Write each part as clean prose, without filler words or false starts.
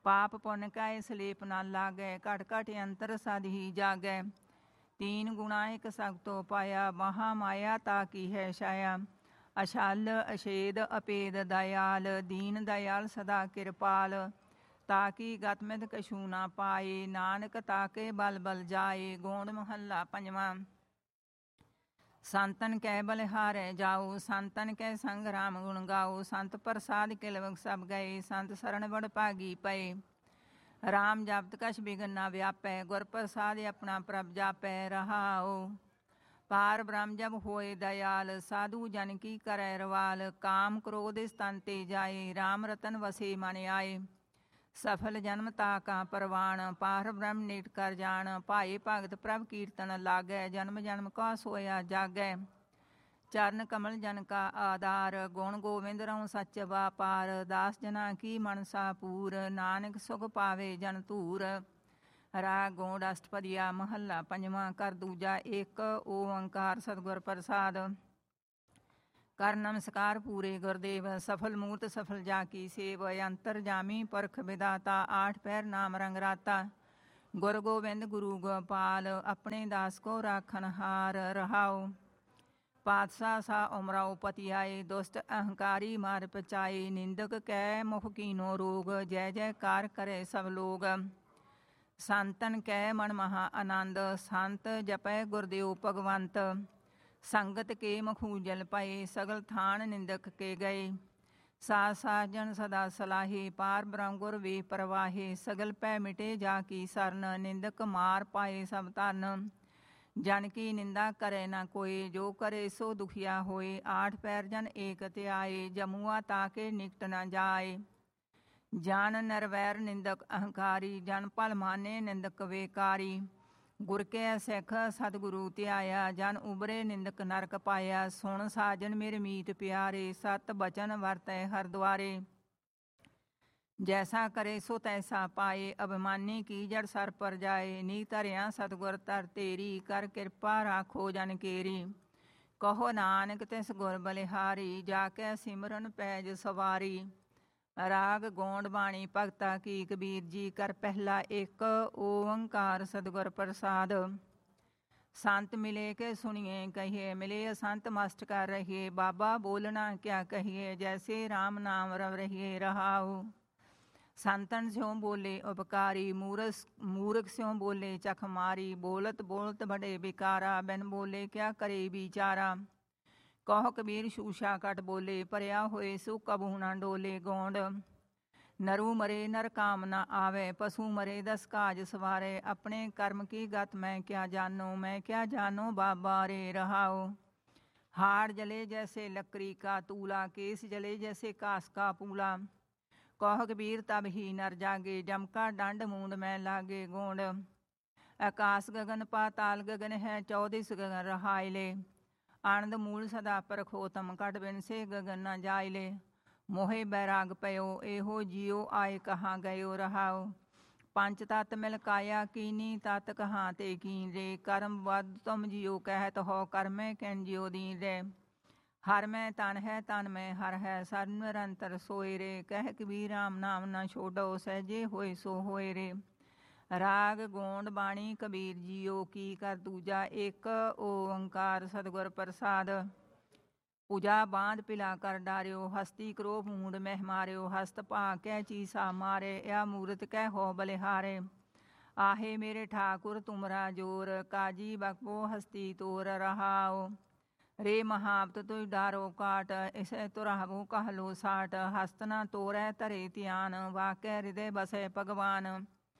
पाप पुन काय सलेप न लागै, घट घट अंतर सद ही जागै। तीन गुणा एक सगतो पाया, महामाया ताकी है छाया। अछल अछेद अपेद दयाल, दीन दयाल सदा कृपाल। ताकि गतमित कछू ना पाए, नानक ताके बल बल जाए। गोंड महला पंजवा। संतन कै बलिहारे जाओ, संतन कै संग राम गुण गाओ। संत प्रसाद किलवक सब गए, संत शरण बड़ भागी पए। राम जपत कछ बिघन ना व्यापै, गुर प्रसाद अपना प्रभ जापै रहाओ। पार ब्रह्म जब होए दयाल, साधु जन की करै रवाल। काम क्रोध स्तन ते जाए, राम रतन वसे मन आए। सफल जन्म ताका परवान, पार ब्रह्म नेट कर जान। भाए भगत प्रभ कीर्तन लागै, जन्म जन्म का सोया जागै। चरण कमल जन का आधार, गुण गोविंद रऊँ सच वापार। दास जना की मनसा पूर, नानक सुख पावे जन धूर। राग गोंड अष्टपदिया महला पंजवा। कर दूजा एक ओंकार सतगुर प्रसाद। कर नमस्कार पूरे गुरदेव, सफल मूर्त सफल जाकी सेव। अंतर जामी परख विदाता, आठ पैर नाम रंग राता। गुर गोविंद गुरु गोपाल, अपने दास को राखन हार रहाओ। पातशाह सा उमराओ पति आए, दुष्ट अहंकारी मार पचाए। निंदक कै मुख कीनो रोग, जय जयकार करे सब लोग। संतन कै मन महा आनंद, संत जपै गुरदेव भगवंत। संगत के मखूजल पाए, सगल थान निंदक के गए। साथ साजन सदा सलाहे, पार ब्रह्म गुर वे परवाहे। सगल पै मिटे जाकी सरन, निंदक मार पाए सब तरन। जन की निंदा करे ना कोई, जो करे सो दुखिया होए। आठ पैर जन एक त्याए, जमुआ ताके निकट न जाए। जान नरवैर निंदक अहंकारी, जन पल माने निंदक बेकारी। गुर के सिख सतगुरु त्याया, जन उबरे निंदक नरक पाया। सुन साजन मेरे मीत प्यारे, सत बचन वरतै हर द्वारे। जैसा करे सो तैसा पाए, अभिमानी की जड़ सर पर जाए। नी धरिया सतगुर तर तेरी, कर कृपा राखो जन केरी। कहो नानक तिस गुर बलिहारी, जाके सिमरन पैज सवारी। राग गोंड बाणी भगता की कबीर जी, कर पहला एक ओंकार सतगुर प्रसाद। संत मिले के सुनिए कहिए, मिले असंत मस्त कर रहिए। बाबा बोलना क्या कहिए, जैसे राम नाम रव रहिए रहाओ। संतन स्यों बोले उपकारी, मूर्ख स्यों बोले चख मारी। बोलत बोलत बड़े बिकारा, बिन बोले क्या करे बिचारा। कहो कबीर शूशा कट बोले, परया होए सो कबू न डोले। गोंड नरू मरे नर काम न आवे, पशु मरे दस काज सवारे। अपने कर्म की गत मैं क्या जानो, मैं क्या जानो बाबा रे रहाओ। हाड़ जले जैसे लकड़ी का तूला, केस जले जैसे कास का पूला। कह कबीर तब ही नर जागे, जमका डंड मूंड में लागे। गोंड आकाश गगन पाताल गगन है, चौदिस गगन रहाइले। आनंद मूल सदा परखोतम, कट बिन से गगन न जाइले। मोहे बैराग पयो, एहो जियो आए कहाँ गयो रहाओ। पंच तत्त मिल काया कीनी, तत् कहाँ ते कीन रे। कर्म बद तुम जियो कहत हो, कर्मे किन जियो दीन रे। हर में तन है तन में हर है, सर निरंतर सोए रे। कह कबीर राम नाम न छोड़ो, सहजे होए सो होए रे। राग गोंड बाणी कबीर जियो की, कर दूजा एक ओंकार सतगुर प्रसाद। पूजा बांध पिला कर डारियो, हस्ती क्रोभ मूड मह मारियो। हस्त पा कै चीसा मारे, या मूरत कै हो बलिहारे। आहे मेरे ठाकुर तुमरा जोर, काजी बकबो हस्ती तोर रहाओ। रे महावत तुझ डारो काट, इसे तुरहबो कहलो साट। हस्त न तोरै तरे त्यान, वाकै हृदय बसै भगवान।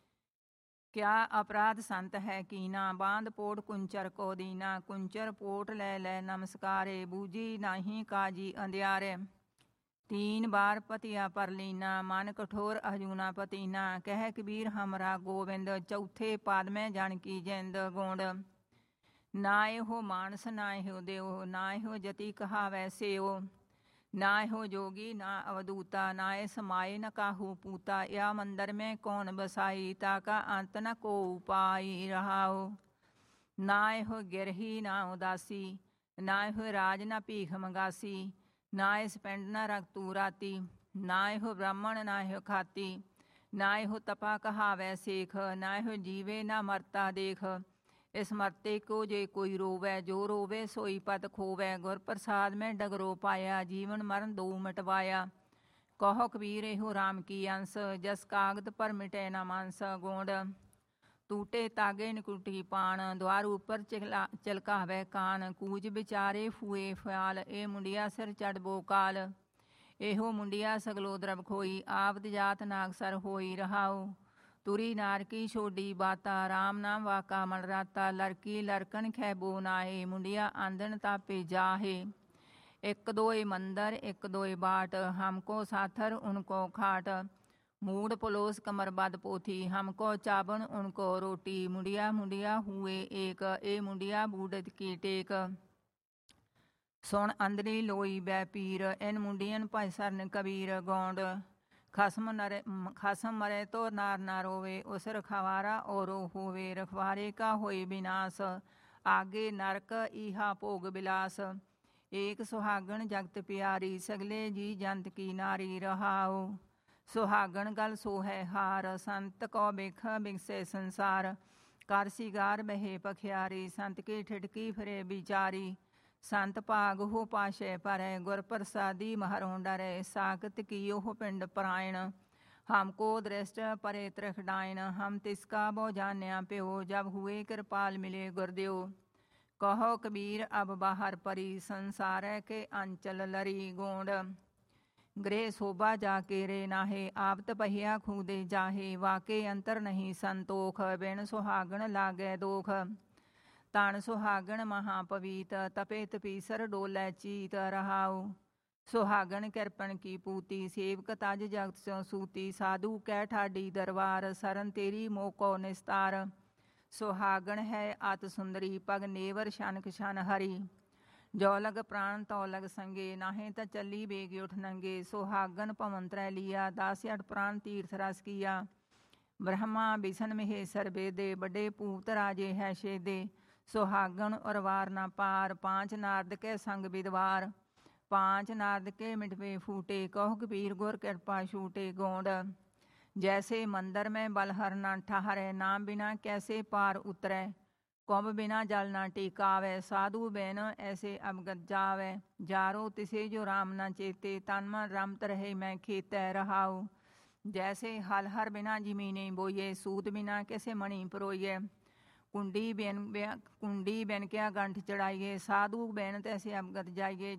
क्या अपराध संत है कीना, बांध पोट कुंचर को दीना। कुंचर पोट ले ले नमस्कारे, बूझी नाही काजी अंधियारे। तीन बार पतिया पर लीना, मन कठोर अजूना पतीना। कह कबीर हमरा गोविंद, चौथे पाद में जानकी जिंद। गोंड ना हो मानस ना हो देव, ना हो जति कहावै सेओ। ना हो जोगी ना अवधूता, नाय समाये न काहू पूता। या मंदिर में कौन बसाई, ताका अंत न को उपाई रहाओ। नाय हो गिरही ना उदासी, नाय हो राज न भीख मंगासी। नाय पिंड न रख तू राती, नाय हो ब्राह्मण ना हो खाती। ਨਾ ਇਹੋ ਤਪਾ ਕਹਾਵੈ ਸੇਖ, ਨਾ ਇਹੋ ਜੀਵੇ ਨਾ ਮਰਤਾ ਦੇਖ। ਇਸ ਮਰਤੇ ਕੋ ਜੇ ਕੋਈ ਰੋਵੈ, ਜੋ ਰੋਵੇ ਸੋਈ ਪਤ ਖੋਵੈ। ਗੁਰ ਪ੍ਰਸਾਦ ਮੈਂ ਡਗਰੋ ਪਾਇਆ, ਜੀਵਨ ਮਰਨ ਦੋ ਮਿਟਵਾਇਆ। ਕਹੋ ਕਬੀਰ ਇਹੋ ਰਾਮ ਕੀ ਅੰਸ, ਜਸ ਕਾਗਦ ਪਰ ਮਿਟੇ ਨਾ ਮਾਨਸ। ਗੋਂਡ ਟੂਟੇ ਤਾਗੇ ਨਿਕੁਟੀ ਪਾਣ, ਦੁਆਰ ਉੱਪਰ ਚਲਕਾਵੇ ਕਾਨ। ਕੂਜ ਵਿਚਾਰੇ ਫੂਏ ਫਿਆਲ, ਇਹ ਮੁੰਡਿਆ ਸਿਰ ਚੜਬੋ ਕਾਲ। ਇਹੋ ਮੁੰਡਿਆ ਸਗਲੋ ਦਰਬ ਖੋਈ, ਆਵਤ ਜਾਤ ਨਾਗਸਰ ਹੋਈ। ਰਹਾਉ ਤੁਰੀ ਨਾਰਕੀ ਛੋਡੀ ਬਾਤਾ, ਰਾਮ ਨਾਮ ਵਾਕਾ ਮਨ ਰਾਤਾ। ਲੜਕੀ ਲੜਕਣ ਖੈਬੋ ਨਾਹੇ, ਮੁੰਡਿਆ ਆਂਦਣ ਤਾਪੇ ਜਾਹੇ। ਇੱਕ ਦੋਏ ਮੰਦਰ ਇੱਕ ਦੋਏ बाट, हमको साथर उनको खाट। मूड पलोस कमर बद पोथी, हमको चाबन उनको रोटी। मुंडिया मुंडिया हुए एक, ए मुंडिया बूढ़त की टेक। सुन अंदरी लोई बै पीर, इन मुंडियन भाई सरन कबीर। गौंड खसम मरे तो नार ना रोवे, उस रखवारा औरो होवे। रखवारे का होए विनाश, आगे नरक इहा भोग बिलास। एक सुहागण जगत प्यारी, सगले जी जंत की नारी। रहाओ सुहागण गल सोहै हार, संत को बिख बिगसे संसार। कर सिगार बहे पखियारी, संत की ठिठकी फिरे बिचारी। संत भाग हो पाशे परै, गुर प्रसादी महरों डरै। साकत की ओह पिंड परायण, हमको दृष्ट परे त्रिख डायन। हम तिसका बो जान्या प्यो, जब हुए कृपाल मिले गुरदेव। कहो कबीर अब बाहर परी, संसार के अंचल लरी। गोंड गृह शोभा जाके रे नाहे, आपत पहिया खूदे जाहे। वाके अंतर नहीं संतोख, बिन सुहागण लागे दोख। तान सुहागण महापवीत, तपे तपीसर डोलै चीत। रहाओ सुहागण किरपन की पूती, सेवक तज जगत स्यों सूती। साधु कै ठाडी दरबार, सरन तेरी मोको निस्तार। सुहागण है अत सुंदरी, पग नेवर शनक शन हरी। जो लग प्राण तो लग संगे, नाहे त चली बेग उठ नंगे। सुहागन पवन त्रै लिया, दास अठ प्राण तीर्थ रस किया। ब्रह्मा बिसन महेश्वर बेदे, बड़े पूत राजे है शेदे। सुहागन उरवार ना पार, पांच नारद के संग विदवार। पांच नारद के मिटवे फूटे, कहो कबीर गुर कृपा छूटे। गोंड जैसे मंदिर में बलहर ना ठहरे, नाम बिना कैसे पार उतरे। कुंभ बिना जल ना टिकावे, साधु बैन ऐसे अवगत जावे। जारो तिसे जो राम ना चेते, तन मन रमत रहे मैं खेते। रहाओ जैसे हल हर बिना जमीने बोइए, सूत बिना कैसे मणि परोइए। कुंडी बैन क्या गंठ चढ़ाइए, साधु बैन तैसे अवगत जाइए।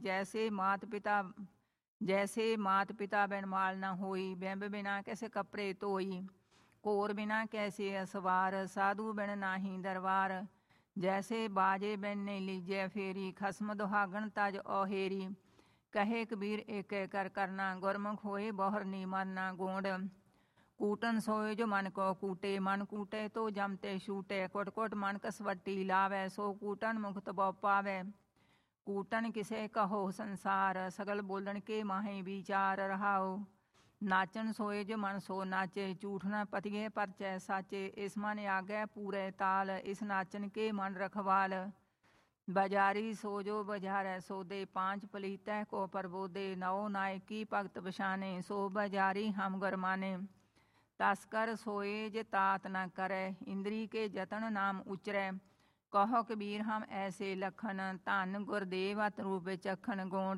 जैसे मात पिता बिन माल न होई, बिंब बिना कैसे कपड़े धोई। कोर बिना कैसे असवार, साधु बिन नाही दरबार। जैसे बाजे बिन ने लीजे फेरी, खसम दुहागण तज ओहेरी। कहे कबीर एक कर करना, गुरमुख होए बोहर नी मरना। गोंड कूटन सोए जो मन को कूटे, मन कूटे तो जमते छूटे। कुट कुट मन कसवट्टी लावे, सो कूटन मुक्त बो पावे। कूटन किसे कहो संसार, सगल बोलन के माहे विचार। रहाओ नाचन सोए जो मन सो नाचे, झूठ न पतिए परचै साचे। इस मन आगे पूरे ताल, इस नाचन के मन रखवाल। बाजारी सो जो बजारै सोदे, पांच पलीतै को प्रबोदे। नौ नायकी भगत बशाने, सो बाजारी हम गुरमाने। तस्कर सोए जे तात न करे, इंद्री के जतन नाम उचरै। कहो कबीर हम ऐसे लखन, धन गुरदेव अत रूप चखन। गोंड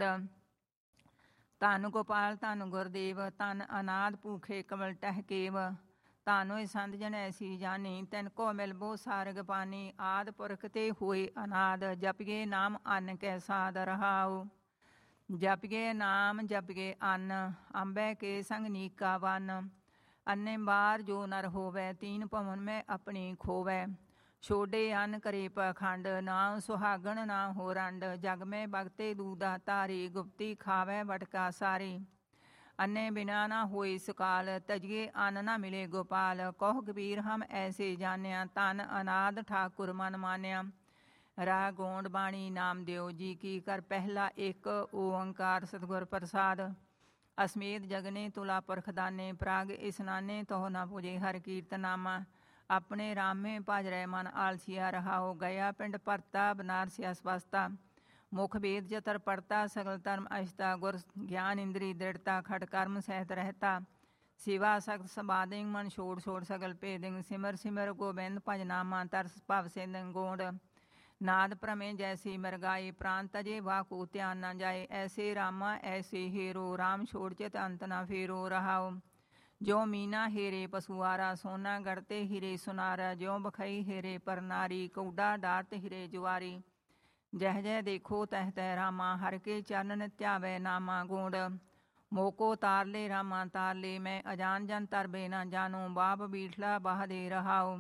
धन गोपाल धन गुरदेव, धन अनाद भूखे कमल टहकेव। तानो संत जन ऐसी जानी, तिनको मिलबो सारग पानी। आद पुरख ते होए अनाद, जपिए नाम अन्न कै साद। रहाओ जपिए नाम जपिए अन्न, अंबे के संग नीका वन। अन्ने बार जो नर होवै, तीन भवन में अपनी खोवै। छोड़े अन्न करे पखंड, नाम सुहागण ना हो रंड। जग में बगते दूधा तारी, गुप्ती खावे बटका सारी। अन्ने बिना ना होए सुकाल, तजिए अन्न ना मिले गोपाल। कहो कबीर हम ऐसे जान्या, तन अनाद ठाकुर मन मान्या। राह गोंड बाणी नामदेव जी की, कर पहला एक ओंकार सतगुर प्रसाद। असमेत जगने तुला पुरख दाने, प्राग इसनाने तोह ना पूजे हर कीर्तनामा। अपने रामे भज रहे मन आलसिया। रहाओ गया पिंड भरता, बनारसिया स्वस्ता। मुख वेद जतर पढ़ता, सगल धर्म अशता। गुर ज्ञान इंद्री दृढ़ता, खट कर्म सहित रहता। ਸਿਵਾ ਸਖਤ ਸਬਾਦਿੰ ਮਨ ਛੋੜ ਛੋੜ ਸਗਲ ਭੇਦਿੰ ਸਿਮਰ ਸਿਮਰ ਗੋਬਿੰਦ ਭਜ ਨਾਮਾ ਤਰਸ ਭਵ ਸਿੰਦਿ ਗੋਂਡ ਨਾਦ ਭ੍ਰਮੇ ਜੈਸੀ ਮਰਗਾਈ ਪ੍ਰਾਨ ਤਜੇ ਵਾਕੂ ਧਿਆਨ ਨਾ ਜਾਏ ਐਸੇ ਰਾਮਾ ਐਸੇ ਹੀਰੋ ਰਾਮ ਛੋੜ ਚਿਤ ਅੰਤ ਨਾ ਫੇਰੋ ਰਹਾਓ ਜੋ ਮੀਨਾ ਹੀਰੇ ਪਸੁਆਰਾ ਸੋਨਾ ਗੜਤੇ ਹੀਰੇ ਸੁਨਾਰਾ ਜਿਉ ਬਖਈ ਹੀਰੇ ਪਰ ਨਾਰੀ ਕੌਡਾ ਡਾਰਤ ਹੀਰੇ ਜੁਆਰੀ ਜਹ ਜਹ ਦੇਖੋ ਤਹ ਤਹ ਰਾਮਾ ਹਰ ਕੇ ਚਰਨ ਧਿਆਵੈ ਨਾਮਾ ਗੋਂਡ ਮੋਕੋ ਤਾਰ ਲੈ ਰਾਮਾ ਤਾਰ ਲੈ ਮੈਂ ਅਜਾਨ ਜਨ ਤਰਬੇ ਨਾ ਜਾਨੋ ਬਾਪ ਬੀਠਲਾ ਬਾਹ ਦੇ ਰਹਾਓ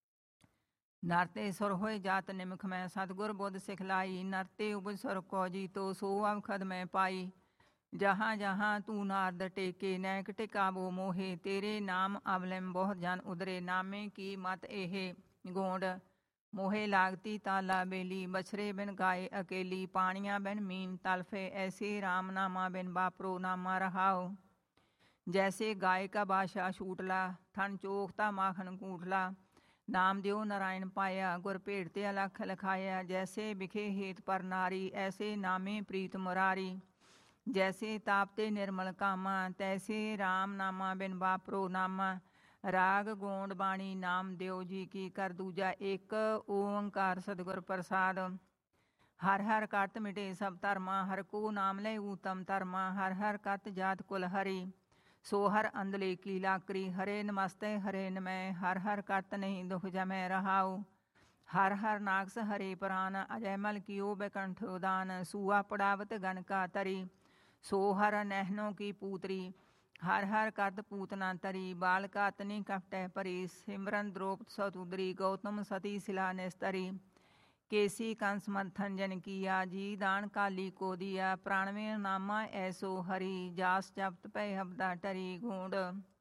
ਨਰਤੇ ਸੁਰ ਹੋਏ ਜਾਤ ਨਿਮਖ ਮੈਂ ਸਤਿਗੁਰ ਬੁੱਧ ਸਿਖਲਾਈ ਨਰਤੇ ਉਪਜ ਸੁਰ ਕੋ ਜੀਤੋ ਸੋ ਅਵਖਦ ਮੈਂ ਪਾਈ ਜਹਾਂ ਜਹਾਂ ਤੂੰ ਨਾਰਦ ਟੇਕੇ ਨੈਕ ਟਿਕਾਵੋ ਮੋਹੇ ਤੇਰੇ ਨਾਮ ਅਵਲਿਮ ਬਹੁਤ ਜਨ ਉਦਰੇ ਨਾਮੇ ਕੀ ਮਤ ਇਹ ਗੋਂਡ ਮੋਹੇ ਲਾਗਤੀ ਤਾਲਾ ਬੇਲੀ ਬਛਰੇ ਬਿਨ ਗਾਏ ਅਕੇਲੀ ਪਾਣੀਆਂ ਬਿਨ ਮੀਨ ਤਲਫੇ ਐਸੇ ਰਾਮ ਨਾਮਾ ਬਿਨ ਬਾਪਰੋ ਨਾਮਾ ਰਹਾਓ ਜੈਸੇ ਗਾਏ ਕਾ ਬਾਸ਼ਾ ਛੂਟਲਾ ਥਨ ਚੋਖਤਾ ਮਾਖਨ ਕੂਟਲਾ ਨਾਮ ਦਿਓ ਨਾਰਾਇਣ ਪਾਇਆ ਗੁਰ ਭੇਟ ਤੇ ਅਲਖ ਲਖਾਇਆ ਜੈਸੇ ਬਿਖੇ ਹੇਤ ਪਰ ਨਾਰੀ ਐਸੇ ਨਾਮੇ ਪ੍ਰੀਤ ਮੁਰਾਰੀ ਜੈਸੇ ਤਾਪ ਤੇ ਨਿਰਮਲ ਕਾਮਾ ਤੈਸੇ ਰਾਮ ਨਾਮਾ ਬਿਨ ਬਾਪਰੋ ਨਾਮਾ ਰਾਗ ਗੋਂਡ ਬਾਣੀ ਨਾਮ ਦਿਓ ਜੀ ਕੀ ਕਰ ਦੂਜਾ ਇੱਕ ਓੰਕਾਰ ਸਤਿਗੁਰ ਪ੍ਰਸਾਦ ਹਰ ਹਰ ਕਰਤ ਮਿਟੇ ਸਭ ਧਰਮਾ ਹਰ ਕੋ ਨਾਮ ਲੈ ਊਤਮ ਧਰਮਾ ਹਰ ਹਰ ਕਰਤ ਜਾਤ ਕੁਲ ਹਰੀ ਸੋ ਹਰ ਅੰਦਲੇ ਕੀ ਲਾਕਰੀ ਹਰੇ ਨਮਸਤੇ ਹਰੇ ਨਮੈ ਹਰ ਹਰ ਕਰਤ ਨਹੀਂ ਦੁਖ ਜਮੈ ਰਹਾਉ ਹਰ ਹਰ ਨਾਗਸ ਹਰੇ ਪ੍ਰਾਨ ਅਜੈ ਮਲ ਕੀਓ ਬੈਕੰਠ ਉਦਾਨ ਸੂਆ ਪੜਾਵਤ ਗਨ ਕਾ ਤਰੀ ਸੋ ਹਰ ਨਹਿਨੋ ਕੀ ਪੂਤਰੀ ਹਰ ਹਰ ਕਰਤ ਪੂਤਨਾ ਤਰੀ ਬਾਲਕਾ ਤਨੀ ਕਪਟੈ ਪਰੀ ਸਿਮਰਨ ਦ੍ਰੋਪਦ ਸਤੁਦਰੀ ਗੌਤਮ ਸਤੀ ਸਿਲਾ ਨਿਸਤਰੀ केसी कंस मंथन जन किया जी दान काली को दिया प्राणवे नामा ऐसो हरि जास जपत पै हबदा टरी गूंड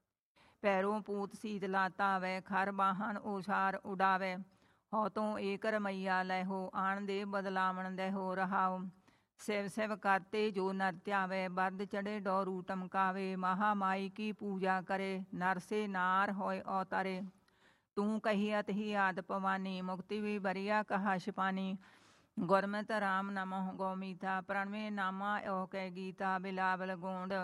पैरों पूत सीत लाता वै खर बाहन ओसार उड़ावे हो तो एक रमैया लहो आन दे बदलावन दहो रहाओ शिव शिव करते जो नर त्यावे बर्द चढ़े डोरू टमकावे महामाई की पूजा करे नर से नार होय अवतारे तू कहियत ही आद पवानी मुक्ति भी बरिया कहा शिपानी गुरमत राम नमः गौमीता प्रणवे नामा ओ कै गीता बिलावल गोंड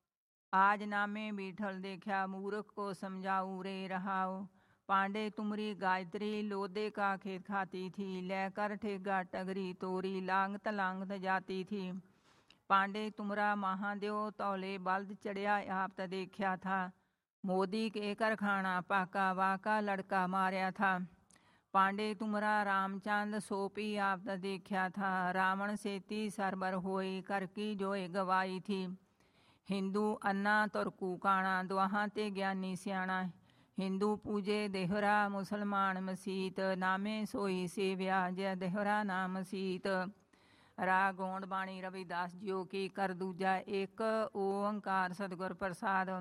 आज नामे बीठल देखा मूर्ख को समझाऊ रे रहाओ पांडे तुमरी गायत्री लोदे का खेत खाती थी लेकर ठेगा टगरी तोरी लांगत लांगत जाती थी पांडे तुमरा महादेव तौले बल्द चढ़िया आप देखा था मोदी के करखाना पाका वाका लड़का मारया था पांडे तुमरा रामचंद सोपी आप देखा था रावण सेती सरबर होई कर की जोए गवाई थी हिंदू अन्ना तुरकू काणा दुआहां ते ज्ञानी सियाणा हिंदू पूजे देहरा मुसलमान मसीत नामे सोई सेव्या जय देहरा नाम मसीत राग गौंड बाणी रविदास जियो की कर दूजा एक ओंकार सतगुर प्रसाद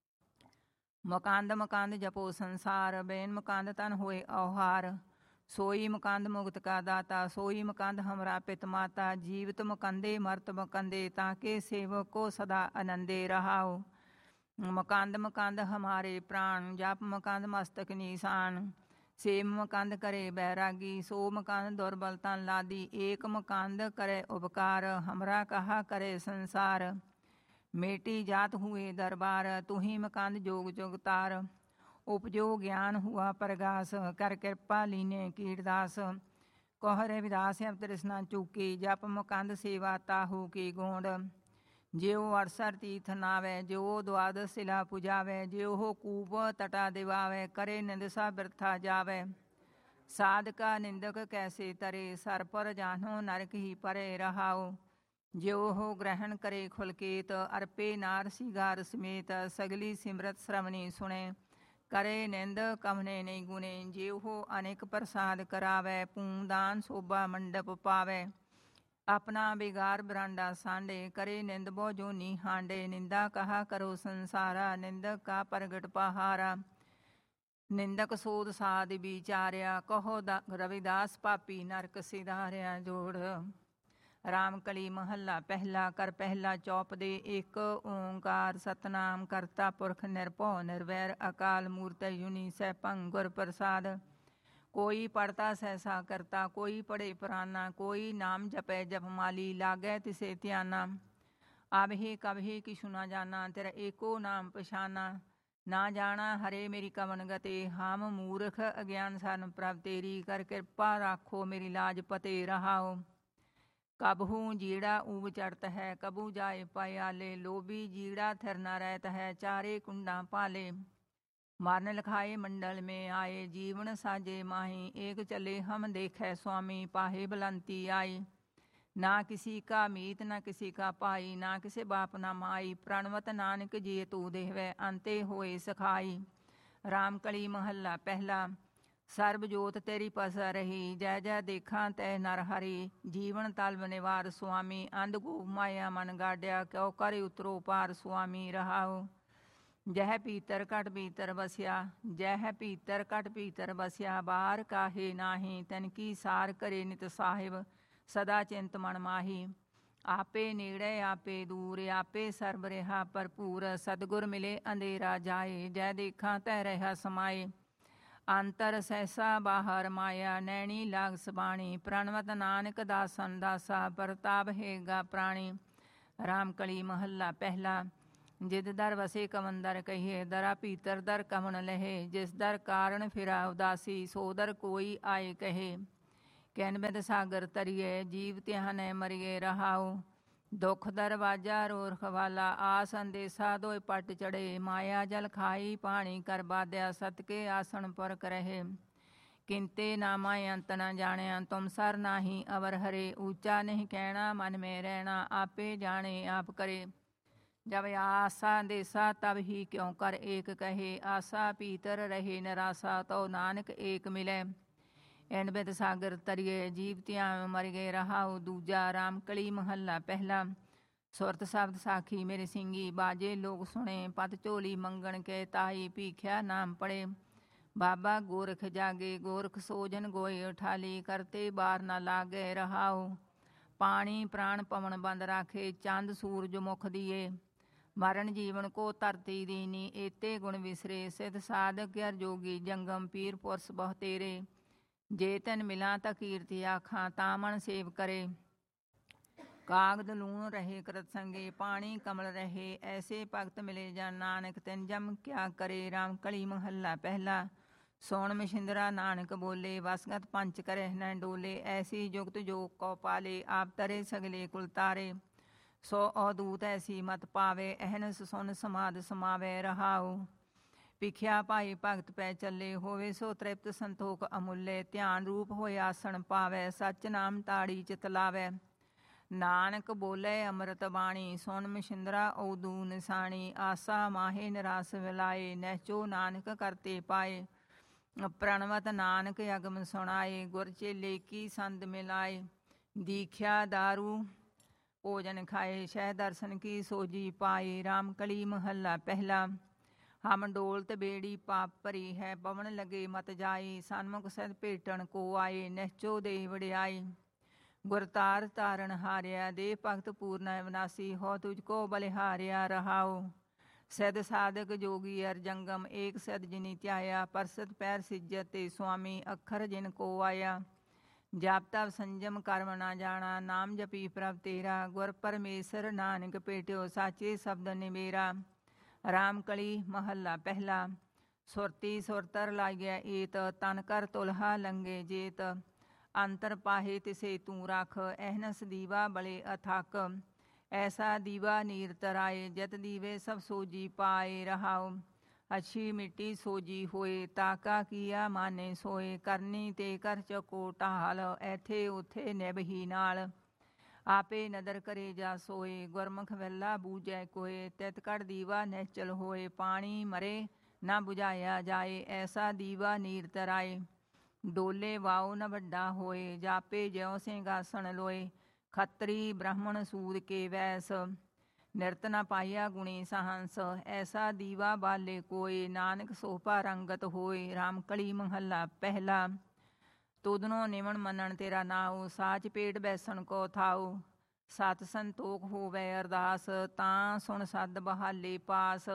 मकांद मकांद जपो संसार बेन मकांद तन होए औहार सोई मकांद मुक्त का दाता सोई मकांद हमरा पित माता जीवित मकंदे मर्त मकंदे ताके सेवक को सदा आनंदे रहाओ मकांद मकांद हमारे प्राण जप मकांद मस्तक निशान सेम मकांद करे बैरागी सो मकांद दुर्बल तन लादी एक मकांद करे उपकार हमरा कहा करे संसार मेटी जात हुए दरबार तुही मकांद जोग जोग तार उपजो ज्ञान हुआ प्रगास कर कृपा लीने कीरदास कह रविदास अब तृष्णा चूकी जप मकांद सेवा ताहू की गोंड ज्यो अड़सर तीर्थ नावे ज्यो द्वादश शिला पुजावे ज्यो हो कूप तटा दिवावे करे निंदसा बिरथा जावे साधका निंदक कैसे तरे सर पर जानो नरक ही परे रहाओ ज्यो हो ग्रहण करे खुलकेत अर्पे नार सिगार समेत सगली सिमरत श्रवणी सुने करे निंद कमने नहीं गुने ज्यो हो अनेक प्रसाद करावे पूदान शोभा मंडप पावे अपना बिगार बरांडा सांडे करे निंद बो जो नी हांडे निंदा कहा करो संसारा निंदक का प्रगट पहारा निंदक सोध साध विचार्या कहो रविदास पापी नरक सिधार्या जोड़ राम कली महला पहला कर पहला चौप दे एक ओंकार सतनाम करता पुरख निरभौ निर्वैर अकाल मूर्त युनि सैभं गुर प्रसाद कोई पढ़ता सहसा करता कोई पढ़े पुराना कोई नाम जपै जपमाली लागै तिसे ध्याना अब ही कभी कि सुना जाना तेरा एको नाम पछाना ਨਾ ਜਾਣਾ ਹਰੇ ਮੇਰੀ ਕਵਨ ਗਤੇ, ਹਮ ਮੂਰਖ ਅਗਿਆਨ ਸਰਨ ਪ੍ਰਭ ਤੇਰੀ, ਕਰ ਕਿਰਪਾ ਰਾਖੋ ਮੇਰੀ ਲਾਜ ਪਤੇ ਰਹਾਓ। ਕਬਹੂ ਜੀੜਾ ਊਬ ਚੜਤ ਹੈ, ਕਬੂ ਜਾਏ ਪਾਇਆਲੇ, ਲੋਭੀ ਜੀੜਾ ਥਿਰ ਨ ਰਹਿਤ ਹੈ, ਚਾਰੇ ਕੁੰਡਾਂ ਪਾਲੇ। ਮਰਨ ਲਿਖਾਏ ਮੰਡਲ में आए, जीवन साजे माही, एक चले हम देखे स्वामी, पाहे बलंती आई। ना किसी का मीत ना किसी का पाई, ना किसे बाप ना माई, प्रणवत नानक जी तू देहवै, अंते होए सखाई। राम कली महला पहला, ਸਰਬ ਜੋਤ ਤੇਰੀ ਪਸਰ ਰਹੀ, ਜੈ ਜੈ ਦੇਖਾਂ ਤੈ ਨਰ ਹਰੀ, ਜੀਵਨ ਤਲਬ ਨਿਵਾਰ ਸੁਆਮੀ, ਅੰਧ ਗੂਪ ਮਾਇਆ ਮਨ ਗਾਡਿਆ, ਕਿਉ ਕਰਿ ਉਤਰੋ ਪਾਰ ਸੁਆਮੀ ਰਹਾਉ। ਜਹ ਪੀਤਰ ਘਟ ਪੀਤਰ ਬਸਿਆ, ਜਹ ਪੀਤਰ ਘਟ ਪੀਤਰ ਬਸਿਆ, ਬਾਹਰ ਕਾਹੇ ਨਾਹੀ, ਤਨ ਕੀ ਸਾਰ ਕਰੇ ਨਿਤ ਸਾਹਿਬ, ਸਦਾ ਚਿੰਤ ਮਨ ਮਾਹੀ। ਆਪੇ ਨੇੜੇ ਆਪੇ ਦੂਰ, ਆਪੇ ਸਰਬ ਰਿਹਾ ਭਰਪੂਰ, ਸਤਿਗੁਰ ਮਿਲੇ ਅੰਧੇਰਾ ਜਾਏ, ਜੈ ਦੇਖਾਂ ਤੈ ਰਿਹਾ ਸਮਾਏ। ਅੰਤਰ ਸਹਿਸਾ ਬਾਹਰ ਮਾਇਆ, ਨੈਣੀ ਲਾਗ ਸਬਾਣੀ, ਪ੍ਰਣਵਤ ਨਾਨਕ ਦਾਸਨ ਦਾਸਾ, ਪ੍ਰਤਾਪ ਹੈਗਾ ਪ੍ਰਾਣੀ। ਰਾਮ ਕਲੀ ਮਹੱਲਾ ਪਹਿਲਾ, ਜਿਦ ਦਰ ਵਸੇ ਕਵਨ ਦਰ ਕਹੀਏ, ਦਰਾ ਭੀਤਰ ਦਰ ਕਵਨ ਲਹੇ, ਜਿਸ ਦਰ ਕਾਰਨ ਫਿਰਾ ਉਦਾਸੀ, ਸੋ ਦਰ ਕੋਈ ਆਏ ਕਹੇ। ਕਹਿਨ ਬਿਦ ਸਾਗਰ ਤਰੀਏ, ਜੀਵ ਤਿਆਨੈ ਮਰੀਏ ਰਹਾਉ, ਦੁਖ ਦਰਵਾਜਾ ਰੋਰਖ ਵਾਲਾ, ਆਸ ਅੰਦੇਸਾ ਦੋਇ ਪਟ ਚੜੇ, ਮਾਇਆ ਜਲ ਖਾਈ ਪਾਣੀ ਕਰ ਬਾਧਿਆ, ਸਤਕੇ ਆਸਣ ਪਰ ਕਰਹਿ। ਕਿੰਤੇ ਨਾਮਾ ਅੰਤ ਨ ਜਾਣਿਆ, ਤੁਮ ਸਰ ਨਾਹੀ ਅਵਰ ਹਰੇ, ਊਚਾ ਨਹੀਂ ਕਹਿਣਾ ਮਨ ਮੇ ਰਹਿਣਾ, ਆਪੇ ਜਾਣੇ ਆਪ ਕਰੇ। जब आसा देसा तब ही क्यों कर एक कहे, आसा पीतर रहे निराशा, तो नानक एक मिले। एन बिद सागर तरिए, जीव त्यां मर गए रहाउ दूजा। राम कली महला पहला, सुरत शब्द साखी मेरे सिंगी, बाजे लोग सुने, पत झोली मंगण के ताई, भीख्या नाम पड़े। बाबा गोरख जागे, गोरख सोजन गोए उठाली, करते बार न लागे रहाउ। पानी प्राण पवन बंद राखे, चंद सूरज मुख दिए, मरण जीवन को धरती दीनी, एते गुण विसरे, सिद्ध साधक अर जोगी, जंगम पीर पुरस बहु तेरे। जे तन मिला ता कीर्ति आखां, तामन सेव करे, कागद लूण रहे कृत संगे, पानी कमल रहे, ऐसे भगत मिले जन नानक, तिन जम क्या करे। राम कली महला पहला, सोन मछिंदरा नानक बोले, वसगत पंच करह न डोले, ऐसी जुगत जो कौ पाले, आप तरे सगले कुल तारे। सो अदूत ऐसी मत पावे, अहनस सुन समाध समावे रहाउ। ਭਿਖਿਆ ਭਾਈ ਭਗਤ ਪੈ ਚੱਲੇ, ਹੋਵੇ ਸੋ ਤ੍ਰਿਪਤ ਸੰਤੋਖ ਅਮੁੱਲੇ, ਧਿਆਨ ਰੂਪ ਹੋਏ ਆਸਣ ਪਾਵੈ, ਸੱਚ ਨਾਮ ਤਾੜੀ ਚਿਤ ਲਾਵੈ। ਨਾਨਕ ਬੋਲੇ ਅੰਮ੍ਰਿਤ ਬਾਣੀ, ਸੁਣ ਮਛਿੰਦਰਾ ਓਦੂ ਨਿਸ਼ਾਨੀ, ਆਸਾ ਮਾਹੇ ਨਿਰਾਸ ਵਿਲਾਏ, ਨਹਿਚੋ ਨਾਨਕ ਕਰਤੇ ਪਾਏ। ਪ੍ਰਣਵਤ ਨਾਨਕ ਅਗਮ ਸੁਣਾਏ, ਗੁਰ ਚੇਲੇ ਕੀ ਸੰਦ ਮਿਲਾਏ। ਦੀਖਿਆ ਦਾਰੂ ਭੋਜਨ ਖਾਏ, ਸ਼ਹਿ ਦਰਸ਼ਨ ਕੀ ਸੋਜੀ ਪਾਏ। ਰਾਮ ਕਲੀ ਮਹੱਲਾ ਪਹਿਲਾ, ਹਮ ਡੋਲਤ ਬੇੜੀ ਪਾਪ ਭਰੀ ਹੈ, ਪਵਨ ਲਗੇ ਮਤ ਜਾਈ, ਸਨਮੁਖ ਸਦ ਭੇਟਣ ਕੋ ਆਏ, ਨਿਹਚੋ ਦੇ ਵਡਿਆਈ। ਗੁਰਤਾਰ ਤਾਰਨ ਹਾਰਿਆ, ਦੇ ਭਗਤ ਪੂਰਨ ਵਿਨਾਸੀ, ਹੋ ਤੁਝ ਕੋ ਬਲਿਹਾਰਿਆ ਰਹਾਉ। ਸਿਧ ਸਾਧਕ ਜੋਗੀ ਅਰ ਜੰਗਮ, ਏਕ ਸਿਧ ਜਿਨੀ ਧਿਆਇਆ, ਪਰਸਤ ਪੈਰ ਸਿਜਤ ਤੇ ਸੁਆਮੀ, ਅੱਖਰ ਜਿਨ ਕੋ ਆਇਆ। ਜਪ ਤਪ ਸੰਜਮ ਕਰਮ ਨਾ ਜਾਣਾ, ਨਾਮ ਜਪੀ ਪ੍ਰਭ ਤੇਰਾ, ਗੁਰ ਪਰਮੇਸ਼ਰ ਨਾਨਕ ਭੇਟਿਓ, ਸਾਚੇ ਸ਼ਬਦ ਨਿਬੇਰਾ। ਰਾਮ ਕਲੀ ਮਹੱਲਾ ਪਹਿਲਾ, ਸੁਰਤੀ ਸੁਰਤਰ ਲਾਗਿਆ ਏਤ, ਤਨ ਕਰ ਤੁਲਹਾ ਲੰਗੇ ਜੇਤ, ਅੰਤਰ ਪਾਹੇ ਤਿਸੇ ਤੂੰ ਰਖ, ਅਹਨਸ ਦੀਵਾ ਬਲੇ ਅਥਕ। ਐਸਾ ਦੀਵਾ ਨੀਰ ਤਰਾਏ, ਜਤ ਦੀਵੇ ਸਭ ਸੋਜੀ ਪਾਏ ਰਹਾਉ। ਅੱਛੀ ਮਿੱਟੀ ਸੋਜੀ ਹੋਏ, ਤਾਕਾ ਕੀਆ ਮਾਨੇ ਸੋਏ, ਕਰਨੀ ਤੇ ਕਰ ਚਕੋ ਢਾਲ, ਐਥੇ ਉਥੇ ਨਿਭਹੀ ਨਾਲ। ਆਪੇ ਨਦਰ ਕਰੇ ਜਾ ਸੋਏ, ਗੁਰਮੁਖ ਵੈਲਾ ਬੂਝੈ ਕੋਏ, ਤਿਤ ਕੜ ਦੀਵਾ ਨਿਹਚਲ ਹੋਏ, ਪਾਣੀ ਮਰੇ ਨਾ ਬੁਝਾਇਆ ਜਾਏ, ਐਸਾ ਦੀਵਾ ਨੀਰ ਤਰਾਏ। ਡੋਲੇ ਵਾਉ ਨ ਵੱਡਾ ਹੋਏ, ਜਾਪੇ ਜਿਉ ਸਿੰਘਾਸਣ ਲੋਏ, ਖੱਤਰੀ ਬ੍ਰਾਹਮਣ ਸੂਦ ਕੇ ਵੈਸ, ਨਿਰਤ ਨ ਪਾਇਆ ਗੁਣੀ ਸਹੰਸ। ਐਸਾ ਦੀਵਾ ਬਾਲੇ ਕੋਏ, ਨਾਨਕ ਸੋਭਾ ਰੰਗਤ ਹੋਏ। ਰਾਮ ਕਲੀ ਮਹੱਲਾ ਪਹਿਲਾ, ਤੁਧਨੋਂ ਨਿਵਣ ਮੰਨਣ ਤੇਰਾ ਨਾਉ, ਸਾਚ ਪੇਟ ਬੈਸਣ ਕੋ ਥਾਉ। ਸਤ ਸੰਤੋਖ ਹੋਵੇ ਅਰਦਾਸ, ਤਾਂ ਸੁਣ ਸਦ ਬਹਾਲੇ ਪਾਸ।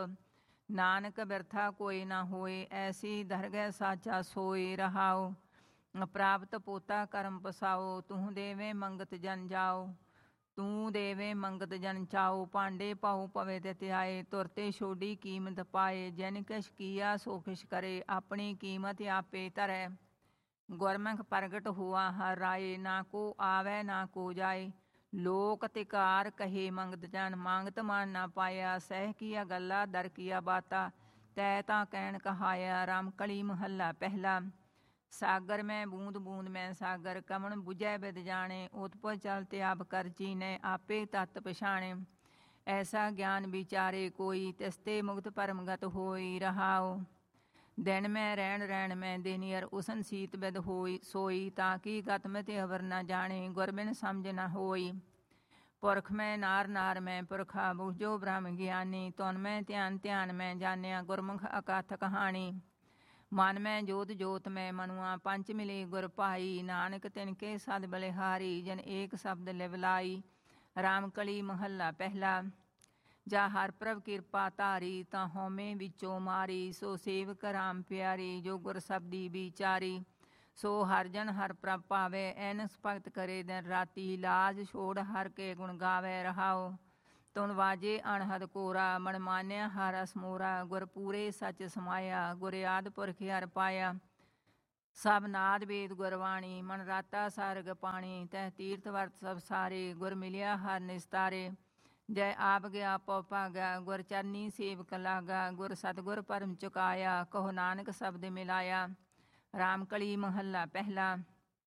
ਨਾਨਕ ਬਿਰਥਾ ਕੋਈ ਨਾ ਹੋਏ, ਐਸੀ ਦਰਗਹਿ ਸਾਚਾ ਸੋਏ ਰਹਾਉ। ਪ੍ਰਾਪਤ ਪੋਤਾ ਕਰਮ ਪਸਾਓ, ਤੂੰ ਦੇਵੇਂ ਮੰਗਤ ਜਨ ਜਾਓ। ਤੂੰ ਦੇਵੇ ਮੰਗਤ ਜਨ ਚਾਓ, ਭਾਂਡੇ ਪਾਉ ਪਵੇ ਤੇ ਧਿਆਏ। ਤੁਰਤੇ ਛੋਡੀ ਕੀਮਤ ਪਾਏ, ਜਨ ਕਿਛ ਕੀਆ ਸੋ ਕਿਛ ਕਰੇ। ਆਪਣੀ ਕੀਮਤ ਆਪੇ ਧਰੈ, ਗੁਰਮੁਖ ਪ੍ਰਗਟ ਹੁਆ ਹਰ ਰਾਏ। ਨਾ ਕੋ ਆਵੈ ਨਾ ਕੋ ਜਾਏ, ਲੋਕ ਤਿਕਾਰ ਕਹੇ ਮੰਗਤ ਜਨ। ਮੰਗਤ ਮਨ ਨਾ ਪਾਇਆ, ਸਹਿ ਕੀਆ ਗੱਲਾ ਦਰ ਕੀਆ ਬਾਤਾ। ਤੈ ਤਾਂ ਕਹਿਣ ਕਹਾਇਆ, ਰਾਮ ਕਲੀ ਮਹੱਲਾ ਪਹਿਲਾ। ਸਾਗਰ ਮੈਂ ਬੂੰਦ ਬੂੰਦ ਮੈਂ ਸਾਗਰ, ਕਮਣ ਬੁਝੈ ਬਿਦ ਜਾਣੇ। ਉਤਪੁਜ ਚਲ ਤਿਆਬ ਕਰ ਚੀਨੈ, ਆਪੇ ਤਤ ਪਛਾਣੇ। ਐਸਾ ਗਿਆਨ ਵਿਚਾਰੇ ਕੋਈ, ਤਿਸਤੇ ਮੁਕਤ ਪਰਮਗਤ ਹੋਈ। ਰਹਾਉ ਦਿਨ ਮੈਂ ਰਹਿਣ ਰਹਿਣ ਮੈਂ ਦਿਨਿਅਰ, ਉਸਨ ਸੀਤ ਬਿਦ ਹੋਈ ਸੋਈ। ਤਾਂ ਕਿ ਗਤ ਮਿਤ ਅਵਰ ਨਾ ਜਾਣੇ, ਗੁਰ ਬਿਨ ਸਮਝ ਨਾ ਹੋਈ। ਪੁਰਖ ਮੈਂ ਨਾਰ ਨਾਰ ਮੈਂ ਪੁਰਖਾ, ਬੁਝੋ ਬ੍ਰਹਮ ਗਿਆਨੀ। ਤੁਨ ਮੈਂ ਧਿਆਨ ਧਿਆਨ ਮੈਂ ਜਾਣਿਆ, ਗੁਰਮੁਖ ਅਕਥ ਕਹਾਣੀ। ਮਨ ਮੈਂ ਜੋਤ ਜੋਤ ਮੈਂ ਮਨੁਆ, ਪੰਚ ਮਿਲੇ ਗੁਰ ਭਾਈ। ਨਾਨਕ ਤਿਨਕੇ ਸਦ ਬਲਿਹਾਰੀ, ਜਨ ਏਕ ਸ਼ਬਦ ਲਿਵ ਲਾਈ। ਰਾਮ ਕਲੀ ਮਹੱਲਾ ਪਹਿਲਾ। ਜਾ ਹਰ ਪ੍ਰਭ ਕਿਰਪਾ ਧਾਰੀ, ਤਾਂ ਹਉਮੈ ਵਿੱਚੋਂ ਮਾਰੀ। ਸੋ ਸੇਵਕ ਰਾਮ ਪਿਆਰੀ, ਜੋ ਗੁਰ ਸਬਦੀ ਵਿਚਾਰੀ। ਸੋ ਹਰ ਜਨ ਹਰ ਪ੍ਰਭ ਭਾਵੈ, ਐਨਸ ਭਗਤ ਕਰੇ ਦਿਨ ਰਾਤੀ। ਲਾਜ ਛੋੜ ਹਰ ਕੇ ਗੁਣ ਗਾਵੈ। ਰਹਾਉ ਤੁਨ ਵਾਜੇ ਅਣਹਦ ਕੋਰਾ, ਮਨ ਮਾਨਿਆ ਹਰ ਰਸ ਮੋਰਾ। ਗੁਰ ਪੂਰੇ ਸੱਚ ਸਮਾਇਆ, ਗੁਰ ਆਦਿ ਪੁਰਖ ਹਰਿ ਪਾਇਆ। ਸਭ ਨਾਦ ਵੇਦ ਗੁਰਬਾਣੀ, ਮਨ ਰਾਤਾ ਸਾਰਗ ਪਾਣੀ। ਤਹਿ ਤੀਰਥ ਵਰਤ ਸਭ ਸਾਰੇ, ਗੁਰ ਮਿਲਿਆ ਹਰ ਨਿਸਤਾਰੇ। ਜੈ ਆਪ ਗਿਆ ਪਉ ਭਾਗਾ, ਗੁਰ ਚਰਨੀ ਸੇਵਕ ਲਾਗਾ। ਗੁਰ ਸਤਿਗੁਰ ਪਰਮ ਚੁਕਾਇਆ, ਕਹੋ ਨਾਨਕ ਸ਼ਬਦ ਮਿਲਾਇਆ। ਰਾਮ ਕਲੀ ਮਹੱਲਾ ਪਹਿਲਾ।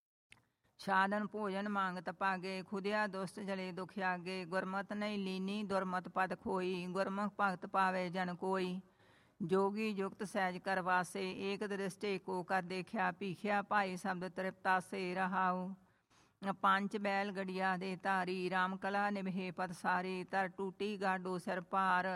ਸਾਧਨ ਭੋਜਨ ਮੰਗਤ ਭਾਗੇ, ਖੁਦਿਆ ਦੁਸਤ ਜਲੇ ਦੁਖ ਆਗੇ। ਗੁਰਮਤਿ ਨਹੀਂ ਲੀਨੀ ਦੁਰਮਤਿ ਪਦ ਖੋਈ, ਗੁਰਮੁਖ ਭਗਤ ਪਾਵੇ ਜਨ ਕੋਈ। ਜੋਗੀ ਜੁਗਤ ਸਹਿਜ ਕਰਵਾਸੇ, ਏਕ ਦ੍ਰਿਸ਼ਟੇ ਕੋ ਕਰ ਦੇਖਿਆ। ਭੀਖਿਆ ਭਾਈ ਸ਼ਬਦ ਤ੍ਰਿਪਤਾਸੇ। ਰਹਾਉ ਪੰਚ ਬੈਲ ਗੜੀਆ ਦੇ ਧਾਰੀ, ਰਾਮ ਕਲਾ ਨਿਭੇ ਪਦ ਸਾਰੀ। ਧਰ ਟੂਟੀ ਗਾਡੋ ਸਿਰ ਭਾਰ,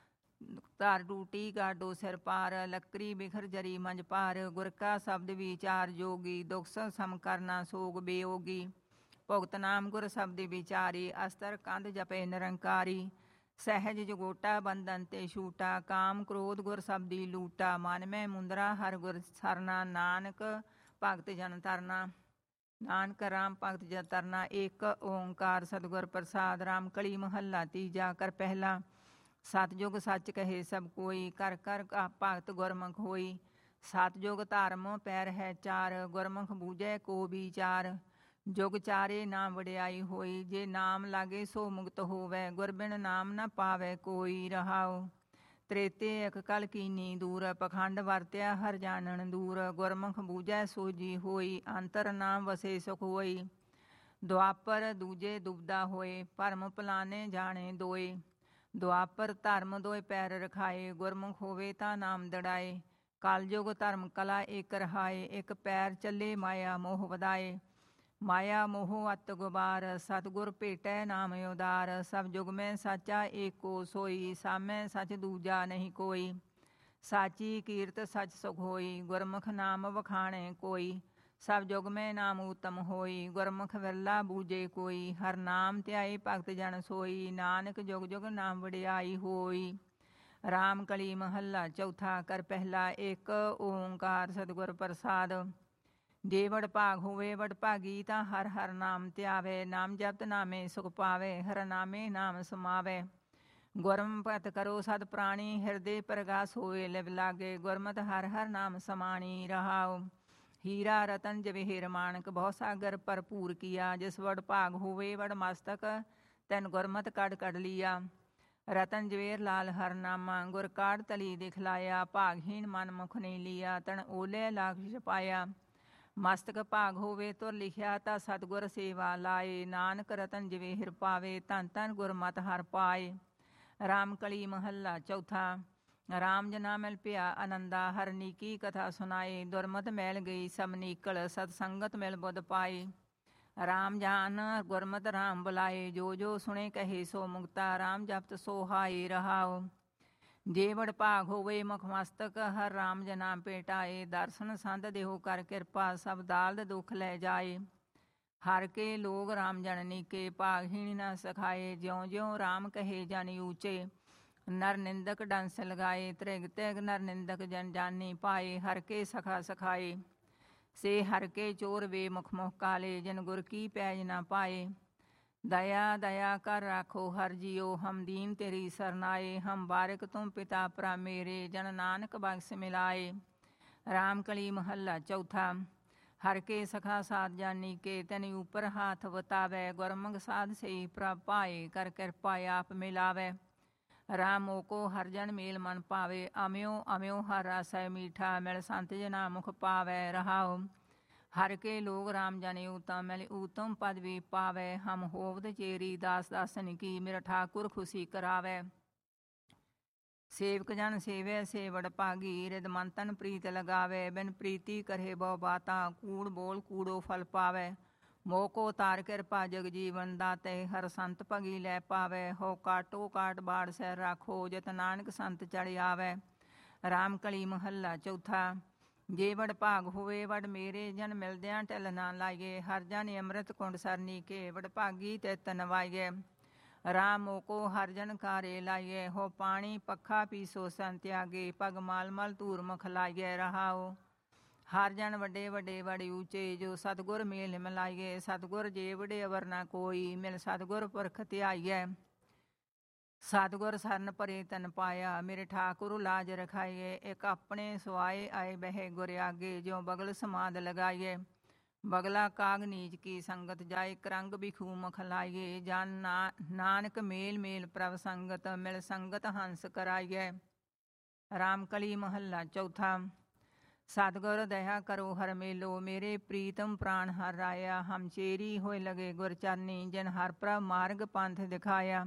ਧਰ ਟੂਟੀ ਗਾਡੋ ਸਿਰ ਪਾਰ। ਲੱਕਰੀ ਬਿਖਰ ਜਰੀ ਮੰਜ ਭਾਰ, ਗੁਰ ਕਾ ਸ਼ਬਦ ਵਿਚਾਰ ਜੋਗੀ। ਦੁਖ ਸਮ ਕਰਨਾ ਸੋਗ ਬਿਯੋਗੀ, ਭੁਗਤ ਨਾਮ ਗੁਰ ਸ਼ਬਦ ਵਿਚਾਰੀ। ਅਸਤਰ ਕੰਧ ਜਪੇ ਨਿਰੰਕਾਰੀ, ਸਹਿਜ ਜਗੋਟਾ ਬੰਧਨ ਤੇ ਛੂਟਾ। ਕਾਮ ਕ੍ਰੋਧ ਗੁਰ ਸ਼ਬਦੀ ਲੂਟਾ, ਮਨ ਮੈਂ ਮੁੰਦਰਾ ਹਰ ਗੁਰ ਸਰਨਾ। ਨਾਨਕ ਭਗਤ ਜਨ ਤਰਨਾ, ਨਾਨਕ ਰਾਮ ਭਗਤ ਜਨ ਤਰਨਾ। ਇੱਕ ਓੰਕਾਰ ਸਤਿਗੁਰ ਪ੍ਰਸਾਦ। ਰਾਮ ਕਲੀ ਮਹੱਲਾ ਤੀਜਾ। ਕਰ ਪਹਿਲਾ। ਸਤਿਯੁਗ ਸੱਚ ਕਹੇ ਸਭ ਕੋਈ, ਕਰ ਕਰ ਭਗਤ ਗੁਰਮੁਖ ਹੋਈ। ਸਤਿਯੁਗ ਧਰਮ ਪੈਰ ਹੈ ਚਾਰ, ਗੁਰਮੁਖ ਬੂਝੈ ਕੋ ਵਿਚਾਰ। ਜੁਗ ਚਾਰੇ ਨਾਮ ਵਡਿਆਈ ਹੋਈ, ਜੇ ਨਾਮ ਲਾਗੇ ਸੋ ਮੁਕਤ ਹੋਵੈ। ਗੁਰ ਬਿਨ ਨਾਮ ਨਾ ਪਾਵੈ ਕੋਈ। ਰਹਾਉ ਤ੍ਰੇਤੇ ਇਕ ਕਲ ਕੀਨੀ ਦੂਰ, ਪਖੰਡ ਵਰਤਿਆ ਹਰ ਜਾਣਨ ਦੂਰ। ਗੁਰਮੁਖ ਬੂਝੈ ਸੋਜੀ ਹੋਈ, ਅੰਤਰ ਨਾਮ ਵਸੇ ਸੁਖ ਹੋਈ। ਦੁਆਪਰ ਦੂਜੇ ਦੁਬਦਾ ਹੋਏ, ਭਰਮ ਭੁਲਾਨੇ ਜਾਣੇ ਦੋਏ। ਦੁਆਪਰ ਧਰਮ ਦੋਇ ਪੈਰ ਰਖਾਏ, ਗੁਰਮੁਖ ਹੋਵੇ ਤਾਂ ਨਾਮ ਦੜਾਏ। ਕਲਯੁਗ ਧਰਮ ਕਲਾ ਏਕ ਰਹਾਏ, ਇੱਕ ਪੈਰ ਚੱਲੇ ਮਾਇਆ ਮੋਹ ਵਧਾਏ। ਮਾਇਆ ਮੋਹ ਅਤ ਗੁਬਾਰ, ਸਤਿਗੁਰ ਭੇਟੈ ਨਾਮ ਉਦਾਰ। ਸਭ ਜੁਗ ਮੈਂ ਸਾਚਾ ਏਕੋ ਸੋਈ, ਸਾਮੈ ਸਚ ਦੂਜਾ ਨਹੀਂ ਕੋਈ। ਸਾਚੀ ਕੀਰਤ ਸਚ ਸੁਖ ਹੋਈ, ਗੁਰਮੁਖ ਨਾਮ ਵਖਾਣੇ ਕੋਈ। ਸਭ ਜੁਗ ਮੈਂ ਨਾਮ ਊਤਮ ਹੋਈ, ਗੁਰਮੁਖ ਵਿਰਲਾ ਬੂਝੇ ਕੋਈ। ਹਰ ਨਾਮ ਧਿਆਏ ਭਗਤ ਜਨ ਸੋਈ, ਨਾਨਕ ਜੁਗ ਜੁਗ ਨਾਮ ਵਡਿਆਈ ਹੋਈ। ਰਾਮ ਕਲੀ ਮਹੱਲਾ ਚੌਥਾ। ਕਰ ਪਹਿਲਾ। ਇੱਕ ਓੰਕਾਰ ਸਤਿਗੁਰ ਪ੍ਰਸਾਦ। ਜੇ ਵਡਭਾਗ ਹੋਵੇ ਵਡਭਾਗੀ, ਤਾਂ ਹਰ ਹਰ ਨਾਮ ਧਿਆਵੇ। ਨਾਮ ਜਪਤ ਨਾਮੇ ਸੁਖ ਪਾਵੇ, ਹਰ ਨਾਮੇ ਨਾਮ ਸਮਾਵੇ। ਗੁਰਮੁ ਭਗਤ ਕਰੋ ਸਦ ਪ੍ਰਾਣੀ, ਹਿਰਦੇ ਪ੍ਰਗਾਸ ਹੋਏ ਲਿਵ ਲਾਗੇ। ਗੁਰਮਤਿ ਹਰ ਹਰ ਨਾਮ ਸਮਾਣੀ। ਰਹਾਉ ਹੀਰਾ ਰਤਨ ਜਵੇਹਰ ਮਾਣਕ, ਬਹੁ ਸਾਗਰ ਭਰਪੂਰ ਕੀਆ। ਜਿਸ ਵਡਭਾਗ ਹੋਵੇ ਵਡ ਮਸਤਕ, ਤੈਨ ਗੁਰਮਤਿ ਕੜ ਕੜ ਲੀਆ। ਰਤਨ ਜਵੇਰ ਲਾਲ ਹਰ ਨਾਮਾ, ਗੁਰ ਕਾੜ ਤਲੀ ਦਿਖਲਾਇਆ। ਭਾਗਹੀਣ ਮਨ ਮੁਖ ਨਹੀਂ ਲੀਆ, ਤਨ ਓਲੇ ਲਾਖ ਛਪਾਇਆ। ਮਸਤਕ ਭਾਗ ਹੋਵੇ ਤੁਰ ਲਿਖਿਆ, ਤਾਂ ਸਤਿਗੁਰ ਸੇਵਾ ਲਾਏ। ਨਾਨਕ ਰਤਨ ਜਵੇਹਰ ਪਾਵੇ, ਧਨ ਧਨ ਗੁਰਮਤਿ ਹਰਿ ਪਾਏ। ਰਾਮ ਕਲੀ ਮਹੱਲਾ ਚੌਥਾ। ਰਾਮ ਜਨਾ ਮਿਲ ਪਿਆ ਆਨੰਦਾ, ਹਰ ਨੀਕੀ ਕਥਾ ਸੁਨਾਏ। ਦੁਰਮਤ ਮੈਲ ਗਈ ਸਭ ਨੀਕਲ, ਸਤ ਸੰਗਤ ਮਿਲ ਬੁੱਧ ਪਾਏ। ਰਾਮ ਜਾਨ ਗੁਰਮਤਿ ਰਾਮ ਬੁਲਾਏ, ਜੋ ਜੋ ਸੁਣੇ ਕਹੇ ਸੋ ਮੁਕਤਾ। ਰਾਮ ਜਪਤ ਸੋ ਹਾਏ। ਰਹਾਉ ਜੇ ਵਡਭਾਗ ਹੋਵੇ ਮੁਖ ਮਸਤਕ, ਹਰ ਰਾਮ ਜਨਾ ਭੇਟਾਏ। ਦਰਸ਼ਨ ਸੰਤ ਦੇਹੋ ਕਰ ਕਿਰਪਾ, ਸਭ ਦਾਲਦ ਦੁਖ ਲੈ ਜਾਏ। ਹਰ ਕੇ ਲੋਗ ਰਾਮ ਜਨ ਨੀਕੇ, ਭਾਗਹੀਣ ਨਾ ਸਖਾਏ। ਜਿਉ ਜਿਉ ਰਾਮ ਕਹੇ ਜਨ ਊਚੇ, ਨਰ ਨਿੰਦਕ ਡੰਸ ਲਗਾਏ। ਤ੍ਰਿਗ ਤ੍ਰਿਗ ਨਰ ਨਿੰਦਕ ਜਨ ਜਾਨੀ ਪਾਏ, ਹਰ ਕੇ ਸਖਾ ਸਖਾਏ। ਸੇ ਹਰ ਕੇ ਚੋਰ ਵੇ ਮੁਖ ਮੁਖ ਕਾਲੇ, ਜਿਨ ਗੁਰ ਕੀ ਪੈਜ ਨਾ ਪਾਏ। दया दया कर राखो हर जियो, हम दीन तेरी सरनाए। हम बारिक तुम पिता प्रा मेरे, जन नानक बख्श मिलाए। राम कली महला चौथा। हर के सखा साध जानी के, तनि ऊपर हाथ बतावै। गुरमुख साध सही प्रभ पाए, कर कृपा आप मिलावै। रामो को हर जन मेल मन पावे, अम्यो अम्यो हर रसै मीठा। मिल संत जना मुख पावै रहाओ। हर के लोग राम जाने उत्तम, मिल उत्तम पदवी पावै। हम होवत चेरी दास दासन की, मेरा ठाकुर खुशी करावै। सेवक जन सेवै सेवड़ भागी, रिद मंतन प्रीत लगावै। बिन प्रीति करे बहु बाता, कूड़ बोल कूड़ो फल पावै। मोह को तार कृपा जग जीवन दाते, हर संत भगी लै पावै। हो काटो काट बाड़ सह राखो, जित नानक संत चढ़ आवै। राम कली महला चौथा। जे वड भाग होवे वड मेरे, जन मिलद्यां ढिल ना लाइए। हर जन अमृत कुंड सरनी के, वड भागी तित नवाइए। राम मोको हर जन कारे लाइए, हो पानी पखा पीसो सन त्यागे। पग माल मल धूर मुख लाइए रहाओ। हर जन वड्डे वड्डे बड़े ऊचे, जो सतगुर मेल मिलाइए। सतगुर जे वडे अवर ना कोई, मिल सतगुर पुरख ध्याइए। सतगुर सरन परे तन पाया, मेरे ठाकुर लाज रखाइए। एक अपने सुआए आए बह गुर आगे, ज्यों बगल समाद लगाइए। बगला काग नीच की संगत जाए, करंग बिखू मुख लाइए। जान नानक मेल मेल प्रभ संगत, मिल संगत हंस कराइए। राम कली महला चौथा। सतगुर दया करो हर मेलो, मेरे प्रीतम प्राण हर राया। हम चेरी होए लगे गुर चरनी, जिन हर प्रभ मार्ग पंथ दिखाया।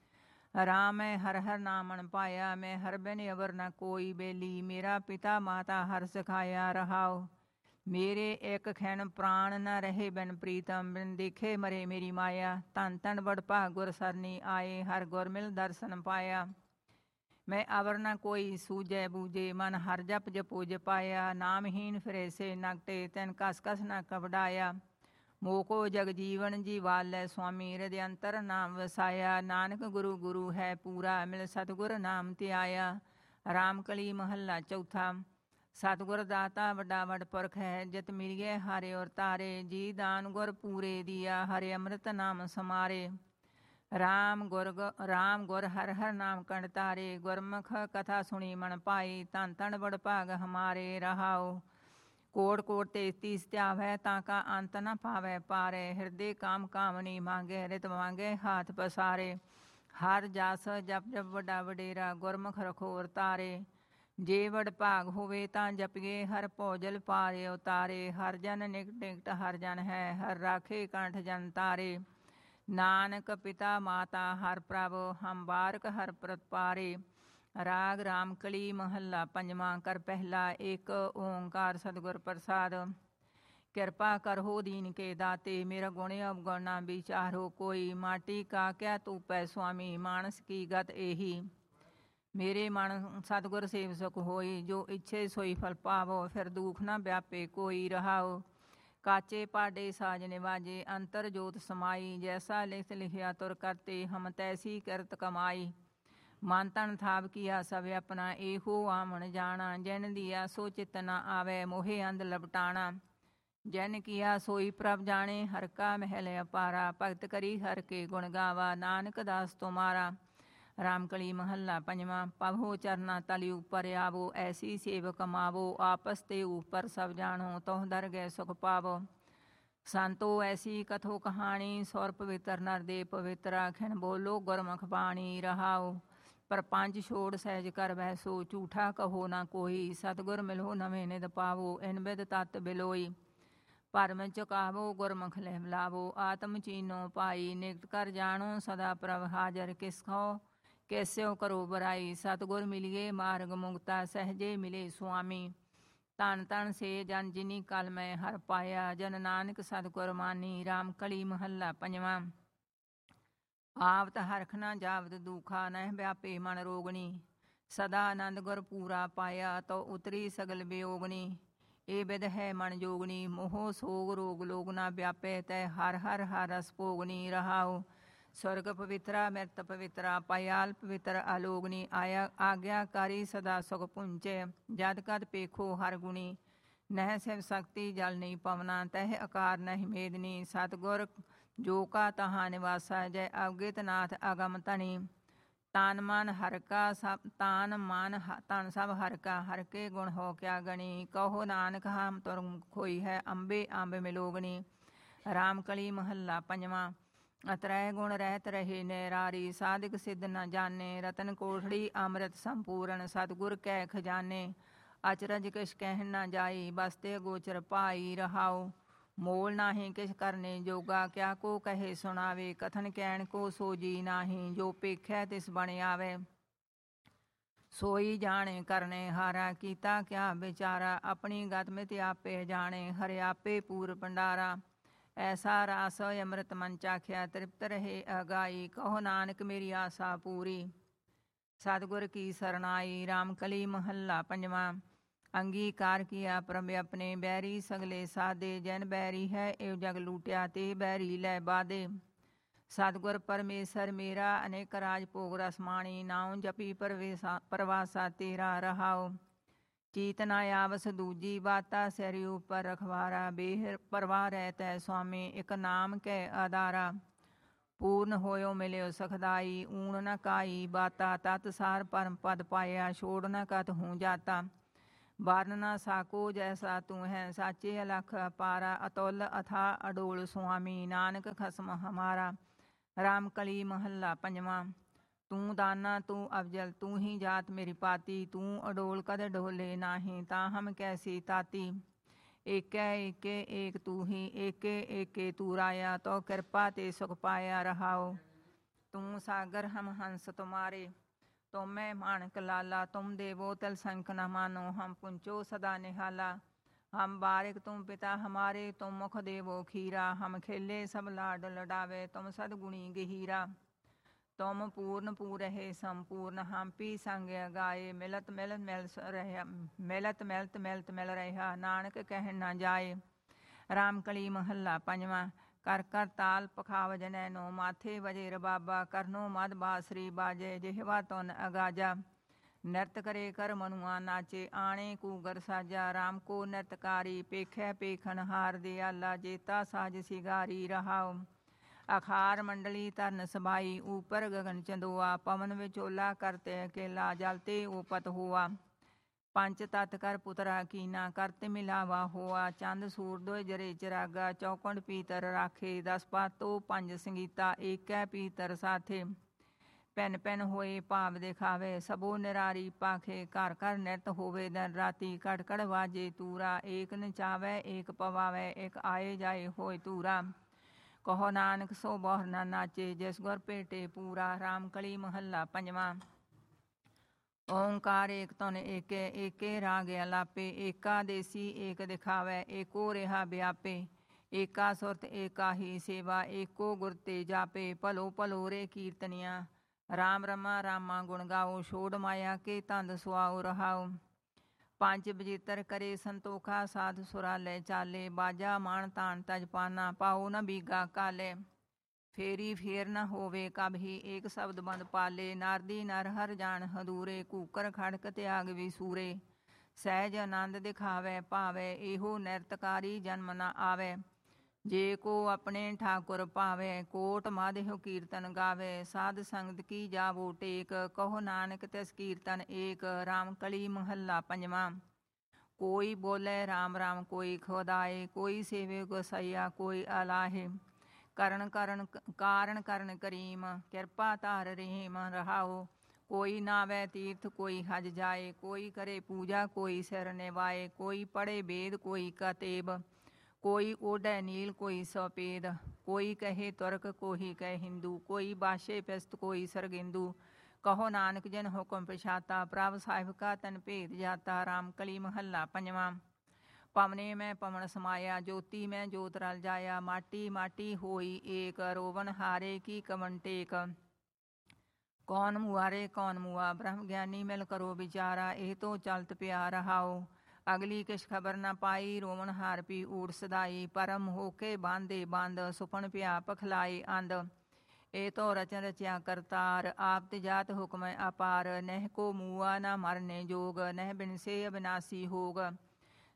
राम मैं हर हर नामन पाया, मैं हर बिन अवर न कोई बेली। मेरा पिता माता हर सिखाया रहाओ। मेरे एक खैन प्राण न रहे बिन प्रीतम, बिन देखे मरे मेरी माया। धन धन बड़ भाग गुर सरनी आए, हर गुर मिल दर्शन पाया। मैं अवर न कोई सूझे बूझे, मन हर जप जपो जपाया। नामहीन फिरे से नगटे, तैन कस कस न कबड़ाया। मोको जग जीवन जीवालै स्वामी, हृदयंतर नाम वसाया। नानक गुरु गुरु है पूरा, मिल सतगुर नाम त्याया। राम कली महला चौथा। सतगुर दाता वड्डा वड पुरख है, जित मिलिए हारे और तारे। जी दान गुर पूरे दिया, हरे अमृत नाम समारे। राम गुर हर हर नाम कण तारे। गुरमुख कथा सुनी मन पाई, धन धन बड़ भाग हमारे रहाओ। कोट कोट तेज तीस त्यावै, ताका अंत न पावै पारे। हृदय काम कामनी मांगे, रित मांगे हाथ पसारे। हर जस जप जप वड्डा वडेरा, गुरमुख रखो अवतारे। जे वड भाग होवे तां जपिए, हर भोजल पारे उतारे। हर जन निकट निकट हर जन है, हर राखे कंठ जन तारे। नानक पिता माता हर प्रभ, हम बारक हर प्रतपारे। राग राम कली महला पंजवा। कर पहला एक ओंकार सतगुर प्रसाद। कृपा करहो दीन के दाते, मेरा गुण अवगुण ना विचारो कोई। माटी का क्या तूपै स्वामी, मानस की गत एही। मेरे मन सतगुर सेव सुख होई, जो इच्छे सोई फल पावो। फिर दुख न व्यापे कोई रहाओ। काचे पाडे साज निवाजे, अंतर जोत समाई। जैसा लिख लिखिया तुर करते, हम तैसी किरत कमाई। मन तन थाप किया सब अपना, एहो आमन जाना। जिन दिया सो चित न आवे, मोहे अंध लपटाना। जिन किया सोई प्रभ जाने, हर का महल अपारा। भगत करी हर के गुण गावा, नानक दास तुम्हारा। राम कली महला पंजवा। पवो चरना तली ऊपर आवो, ऐसी सेव कमावो। आपस ते ऊपर सब जानो, तोह दर गए सुख पावो। संतो ऐसी कथो कहानी, सौर पवित्र नरदे पवित्र। खिन बोलो गुरमुख बाणी रहाओ। परपंच छोड़ सहज कर बहसो, झूठा कहो ना कोई। सतगुर मिलो नਵੇਂ निद पावो, इन बिद तत् बिलोई। भरम चुकावो गुरमुख लह मिलावो, आत्म चीनो पाई। निकट कर जानो सदा प्रभ हाजर, किसको कैस्यो करो बुराई। सतगुर मिलिए मार्ग मुक्ता, सहजे मिले स्वामी। धन धन से जन जिनी कल मैं हर पाया, जन नानक सतगुर मानी। राम कली महला पंजवा। आवत हरख न जावत दुखा, नह व्यापे मन रोगनी। सदा आनंद गुर पूरा पाया, तो उतरी सगल वियोगनी। ए विद है मन जोगनी, मोह सोग रोग लोग ना व्यापे। तय हर हर हर रस भोगनी रहाओ। स्वर्ग पवित्रा मृत पवित्रा, पायाल पवित्र आलोगनी। आया आज्ञाकारी सदा सुख पुंचे, जद कद पेखो हर गुणी। नह शिव शक्ति जल नहीं पवना, तह आकार नहीं मेदनी। सतगुर ਜੋ ਕਾ ਤਹਾਂ ਨਿਵਾਸਾ ਜੈ ਅਵਗਿਤ ਨਾਥ ਅਗਮ ਧਨੀ। ਤਾਨ ਮਨ ਹਰ ਕਾ ਸਭ ਤਾਨ ਮਨ ਤਨ ਸਭ ਹਰ ਕਾ ਹਰ ਕੇ ਗੁਣ ਹੋ ਕਿਆ ਗਣੀ। ਕਹੋ ਨਾਨਕ ਹਮ ਤੁਰ ਖੋਈ ਹੈ ਅੰਬੇ ਅੰਬ ਮਿਲੋਗਣੀ। ਰਾਮ ਕਲੀ ਮਹੱਲਾ ਪੰਜਵਾਂ। ਅਤਰੈ ਗੁਣ ਰਹਿਤ ਰਹੇ ਨੈਰਾਰੀ ਸਾਧਿਕ ਸਿੱਧ ਨ ਜਾਣੇ। ਰਤਨ ਕੋਠੜੀ ਅੰਮ੍ਰਿਤ ਸੰਪੂਰਨ ਸਤਿਗੁਰ ਕੈ ਖਜ਼ਾਨੇ। ਅਚਰਜ ਕਿਛ ਕਹਿਣ ਨਾ ਜਾਈ ਬਸਤੇ ਗੋਚਰ ਪਾਈ ਰਹਾਉ। ਮੋਲ ਨਾਹੀਂ ਕਿਛ ਕਰਨੇ ਜੋਗਾ ਕਿਆ ਕੋ ਕਹੇ ਸੁਣਾਵੇ। ਕਥਨ ਕਹਿਣ ਕੋ ਸੋ ਜੀ ਨਾਹੀਂ ਜੋ ਪੇਖੈ ਤਿਸ ਬਣ ਆਵੇ। ਸੋਈ ਜਾਣੇ ਕਰਨੇ ਹਾਰਾ ਕੀਤਾ ਕਿਆ ਵਿਚਾਰਾ। ਆਪਣੀ ਗਤ ਮਿਤ ਆਪੇ ਜਾਣੇ ਹਰਿ ਆਪੇ ਪੂਰ ਭੰਡਾਰਾ। ਐਸਾ ਰਾਸ ਅੰਮ੍ਰਿਤ ਮਨ ਚਾਖਿਆ ਤ੍ਰਿਪਤ ਰਹੇ ਅਗਾਈ। ਕਹੋ ਨਾਨਕ ਮੇਰੀ ਆਸਾ ਪੂਰੀ ਸਤਿਗੁਰ ਕੀ ਸਰਨਾਈ। ਰਾਮ ਕਲੀ ਮਹੱਲਾ ਪੰਜਵਾਂ। ਅੰਗੀਕਾਰ ਕੀਆ ਪ੍ਰਭ ਆਪਣੇ ਬੈਰੀ ਸਗਲੇ ਸਾਧੇ। ਜਨ ਬੈਰੀ ਹੈ ਇਹ ਜਗ ਲੂਟਿਆ ਤੇ ਬੈਰੀ ਲੈ ਬਾਧੇ। ਸਤਿਗੁਰ ਪਰਮੇਸ਼ਰ ਮੇਰਾ ਅਨੇਕ ਰਾਜ ਭੋਗ ਰਸਮਾਣੀ। ਨਾਉ ਜਪੀ ਪਰਵਾਸਾ ਤੇਰਾ ਰਹਾਉ। ਚੀਤ ਨਾ ਆਵਸ ਦੂਜੀ ਬਾਤਾ ਸਿਰ ਉਪਰ ਰਖਵਾਰਾ। ਬੇਹ ਪਰਵਾਹ ਰਹਿਤੈ ਸੁਆਮੀ ਇਕ ਨਾਮ ਕੈ ਆਧਾਰਾ। ਪੂਰਨ ਹੋਇਓ ਮਿਲਿਓ ਸਖਦਾਈ ਊਣ ਨ ਕਾਈ ਬਾਤਾ। ਤਤ ਸਾਰ ਪਰਮ ਪਦ ਪਾਇਆ ਛੋੜ ਨ ਕਤ ਹੂੰ ਜਾਤਾ। ਵਰਨ ਨਾ ਸਾਕੋ ਜੈਸਾ ਤੂੰ ਹੈ ਸਾਚੇ ਅਲਖ ਅਪਾਰਾ। ਅਤੁਲ ਅਥਾ ਅਡੋਲ ਸੁਆਮੀ ਨਾਨਕ ਖਸਮ ਹਮਾਰਾ। ਰਾਮ ਕਲੀ ਮਹੱਲਾ ਪੰਜਵਾਂ। ਤੂੰ ਦਾਨਾ ਤੂੰ ਅਵਜਲ ਤੂੰ ਹੀ ਜਾਤ ਮੇਰੀ ਪਾਤੀ। ਤੂੰ ਅਡੋਲ ਕਦ ਡੋਲੇ ਨਾਹੀਂ ਤਾਂ ਹਮ ਕੈਸੀ ਤਾਤੀ। ਏਕੈ ਏਕੇ ਏਕ ਤੂੰ ਹੀ ਏਕੇ ਏਕੇ ਤੂੰ ਰਾਇਆ। ਤੋ ਕਿਰਪਾ ਤੇ ਸੁਖ ਪਾਇਆ ਰਹਾਉ। ਤੂੰ ਸਾਗਰ ਹਮ ਹੰਸ ਤੁਮਾਰੇ ਤੁਮ ਮੈਂ ਮਾਣਕ ਲਾਲਾ। ਤੁਮ ਦੇਵੋ ਤਿਲ ਸੰਖ ਨ ਮਾਨੋ ਹਮ ਪੁੰਚੋ ਸਦਾ ਨਿਹਾਲਾ। ਹਮ ਬਾਰਿਕ ਤੁਮ ਪਿਤਾ ਹਮਾਰੇ ਤੁਮ ਮੁਖ ਦੇਵੋ ਖੀਰਾ। ਹਮ ਖੇਲੇ ਸਭ ਲਾਡ ਲਡਾਵੇ ਤੁਮ ਸਦਗੁਣੀ ਗਹੀਰਾ। ਤੁਮ ਪੂਰਨ ਪੂਰਹਿ ਸੰਪੂਰਨ ਹਮ ਪੀ ਸੰਗ ਗਾਏ। ਮਿਲਤ ਮਿਲਤ ਮਿਲ ਰਿਹਾ ਨਾਨਕ ਕਹਿਣ ਨਾ ਜਾਏ। ਰਾਮ ਕਲੀ ਮਹੱਲਾ ਪੰਜਵਾਂ। ਕਰ ਕਰ ਤਾਲ ਪਖਾਵਜ ਨੈਨੋ ਮਾਥੇ ਵਜੇ ਰਬਾਬਾ। ਕਰਨੋ ਮਦ ਬਾਸਰੀ ਬਾਜੇ ਜਿਹਵਾ ਤੁਨ ਅਗਾਜਾ। ਨਿਰਤ ਕਰੇ ਕਰ ਮਨੁਆ ਨਾਚੇ ਆਣੇ ਕੂਗਰ ਸਾਜਾ। ਰਾਮ ਕੋ ਨਿਰਤਕਾਰੀ ਪੇਖੈ ਪੇਖਣ ਹਾਰ ਦਿਆਲਾ। ਜੇਤਾ ਸਾਜ ਸਿਗਾਰੀ ਰਹਾਉ। ਅਖਾਰ ਮੰਡਲੀ ਧਰਨ ਸਬਾਈ ਊਪਰ ਗਗਨ ਚੰਦੋਆ। ਪਵਨ ਵਿਚੋਲਾ ਕਰਤੇ ਅਕੇਲਾ ਜਲ ਤੇ ਓਪਤ ਹੋਆ। ਪੰਚ ਤਤ ਕਰ ਪੁਤਰਾ ਕੀਨਾ ਕਰਤ ਮਿਲਾਵਾ ਹੋਆ। ਚੰਦ ਸੂਰਜ ਜਰੇ ਚਰਾਗਾ ਚੌਕੰਡ ਪੀਤਰ ਰਾਖੇ। 10 ਪਾਤੋ 5 ਸੰਗੀਤਾ ਏਕੈ ਪੀਤਰ ਸਾਥੇ। ਪੈਨ ਪੈਨ ਹੋਏ ਭਾਵ ਦਿਖਾਵੇ ਸਭੋ ਨਿਰਾਰੀ ਪਾਖੇ। ਘਰ ਘਰ ਨਿਰਤ ਹੋਵੇ ਦਿਨ ਰਾਤੀ ਕੜਕੜ ਵਾਜੇ ਤੂਰਾ। ਏਕ ਨਚਾਵੈ ਏਕ ਪਵਾਵੈ ਇਕ ਆਏ ਜਾਏ ਹੋਏ ਤੂਰਾ। ਕਹੋ ਨਾਨਕ ਸੋ ਬਹੁਰ ਨਾ ਨਾਚੇ ਜਿਸ ਗੁਰ ਭੇਟੇ ਪੂਰਾ। ਰਾਮ ਕਲੀ ਮਹੱਲਾ ਪੰਜਵਾਂ। ਓਂਕਾਰ ਏਕ ਧੁਨ ਏਕੇ ਏਕੇ ਰਾਗ ਅਲਾਪੇ। ਏਕਾ ਦੇਸੀ ਏਕ ਦਿਖਾਵੈ ਏਕੋ ਰਿਹਾ ਵਿਆਪੇ। ਏਕਾ ਸੁਰਤ ਏਕਾ ਹੀ ਸੇਵਾ ਏਕੋ ਗੁਰ ਤੇ ਜਾਪੇ। ਭਲੋ ਭਲੋ ਰੇ ਕੀਰਤਨੀਆਂ ਰਾਮ ਰਮਾ ਰਾਮਾ ਗੁਣ ਗਾਓ। ਛੋੜ ਮਾਇਆ ਕੇ ਤੰਦ ਸੁਆਓ ਰਹਾਓ। ਪੰਜ ਬਜੀਤਰ ਕਰੇ ਸੰਤੋਖਾ ਸਾਧ ਸੁਰਾ ਲੈ ਚਾਲੇ। ਬਾਜਾ ਮਾਣ ਤਾਣ ਤਜਪਾਨਾ ਪਾਓ ਨ ਬੀਗਾ ਕਾਲੇ। ਫੇਰੀ ਫੇਰ ਨ ਹੋਵੇ ਕਬਹੀ ਏਕ ਸ਼ਬਦ ਬੰਦ ਪਾਲੇ। ਨਾਰਦੀ ਨਰ ਹਰ ਜਾਣ ਹਦੂਰੇ ਕੂਕਰ ਖੜਕ ਤਿਆਗ ਵੀ ਸੂਰੇ। ਸਹਿਜ ਆਨੰਦ ਦਿਖਾਵੈ ਭਾਵੈ ਇਹੋ ਨਿਰਤਕਾਰੀ ਜਨਮ ਨ ਆਵੈ। ਜੇ ਕੋ ਆਪਣੇ ਠਾਕੁਰ ਭਾਵੈ ਕੋਟ ਮਾਧਿਓ ਕੀਰਤਨ ਗਾਵੇ। ਸਾਧ ਸੰਗਤ ਕੀ ਜਾਵੋ ਟੇਕ ਕਹੋ ਨਾਨਕ ਤਿਸ ਕੀਰਤਨ ਏਕ। ਰਾਮ ਕਲੀ ਮਹੱਲਾ ਪੰਜਵਾਂ। ਕੋਈ ਬੋਲੇ ਰਾਮ ਰਾਮ ਕੋਈ ਖੁਦਾਏ। ਕੋਈ ਸੇਵੇ ਗੋਸਈਆ ਕੋਈ ਅਲਾਹੇ। ਕਾਰਨ ਕਰਨ ਕਰੀਮ ਕਿਰਪਾ ਧਾਰ ਰਹੀਮ ਰਹਾਓ। ਕੋਈ ਨਾਵੈ ਤੀਰਥ ਕੋਈ ਹਜ ਜਾਏ। ਕੋਈ ਕਰੇ ਪੂਜਾ ਕੋਈ ਸਿਰ ਨਿਵਾਏ। ਕੋਈ ਪੜ੍ਹੇ ਵੇਦ ਕੋਈ ਕਤੇਬ। ਕੋਈ ਓਢੈ ਨੀਲ ਕੋਈ ਸਪੇਦ। ਕੋਈ ਕਹੇ ਤੁਰਕ ਕੋਈ ਕਹੇ ਹਿੰਦੂ। ਕੋਈ ਬਾਸ਼ੇ ਪਿਸਤ ਕੋਈ ਸਰਗਿੰਦੂ। ਕਹੋ ਨਾਨਕ ਜਿਨ ਹੁਕਮ ਪਛਾਤਾ ਪ੍ਰਭ ਸਾਹਿਬ ਕਾ ਤਨ ਭੇਦ ਜਾਤਾ। ਰਾਮ ਕਲੀ ਮਹੱਲਾ ਪੰਜਵਾਂ। ਪਵਨੇ ਮੈਂ ਪਵਨ ਸਮਾਇਆ ਜੋਤੀ ਮੈਂ ਜੋਤ ਰਲ ਜਾਇਆ। ਮਾਟੀ ਮਾਟੀ ਹੋਈ ਏਕ ਰੋਵਨ ਹਾਰੇ ਕੀ ਕਵਨ ਟੇਕ। ਕੌਣ ਮੁਆਰੇ ਕੌਣ ਮੁਆ ਬ੍ਰਹਮ ਗਿਆਨੀ ਮਿਲ ਕਰੋ ਵਿਚਾਰਾ। ਇਹ ਤੋਂ ਚਲਤ ਪਿਆ ਰਹਾਓ। ਅਗਲੀ ਕਿਛ ਖਬਰ ਨਾ ਪਾਈ ਰੋਵਨ ਹਾਰ ਪੀ ਊੜ ਸਦਾਈ। ਪਰਮ ਹੋਕੇ ਬਾਂਦੇ ਬੰਦ ਸੁਪਨ ਪਿਆ ਪਖਲਾਈ ਅੰਧ। ਇਹ ਤੋਂ ਰਚਨ ਰਚਿਆ ਕਰਤਾਰ ਆਪ ਤੇ ਜਾਤ ਹੁਕਮ ਅਪਾਰ। ਨਹਿ ਕੋ ਮੂਆ ਨਾ ਮਰਨੇ ਜੋਗ ਨਹਿ ਬਿਨਸੇ ਅਬਿਨਾਸੀ ਹੋਗ।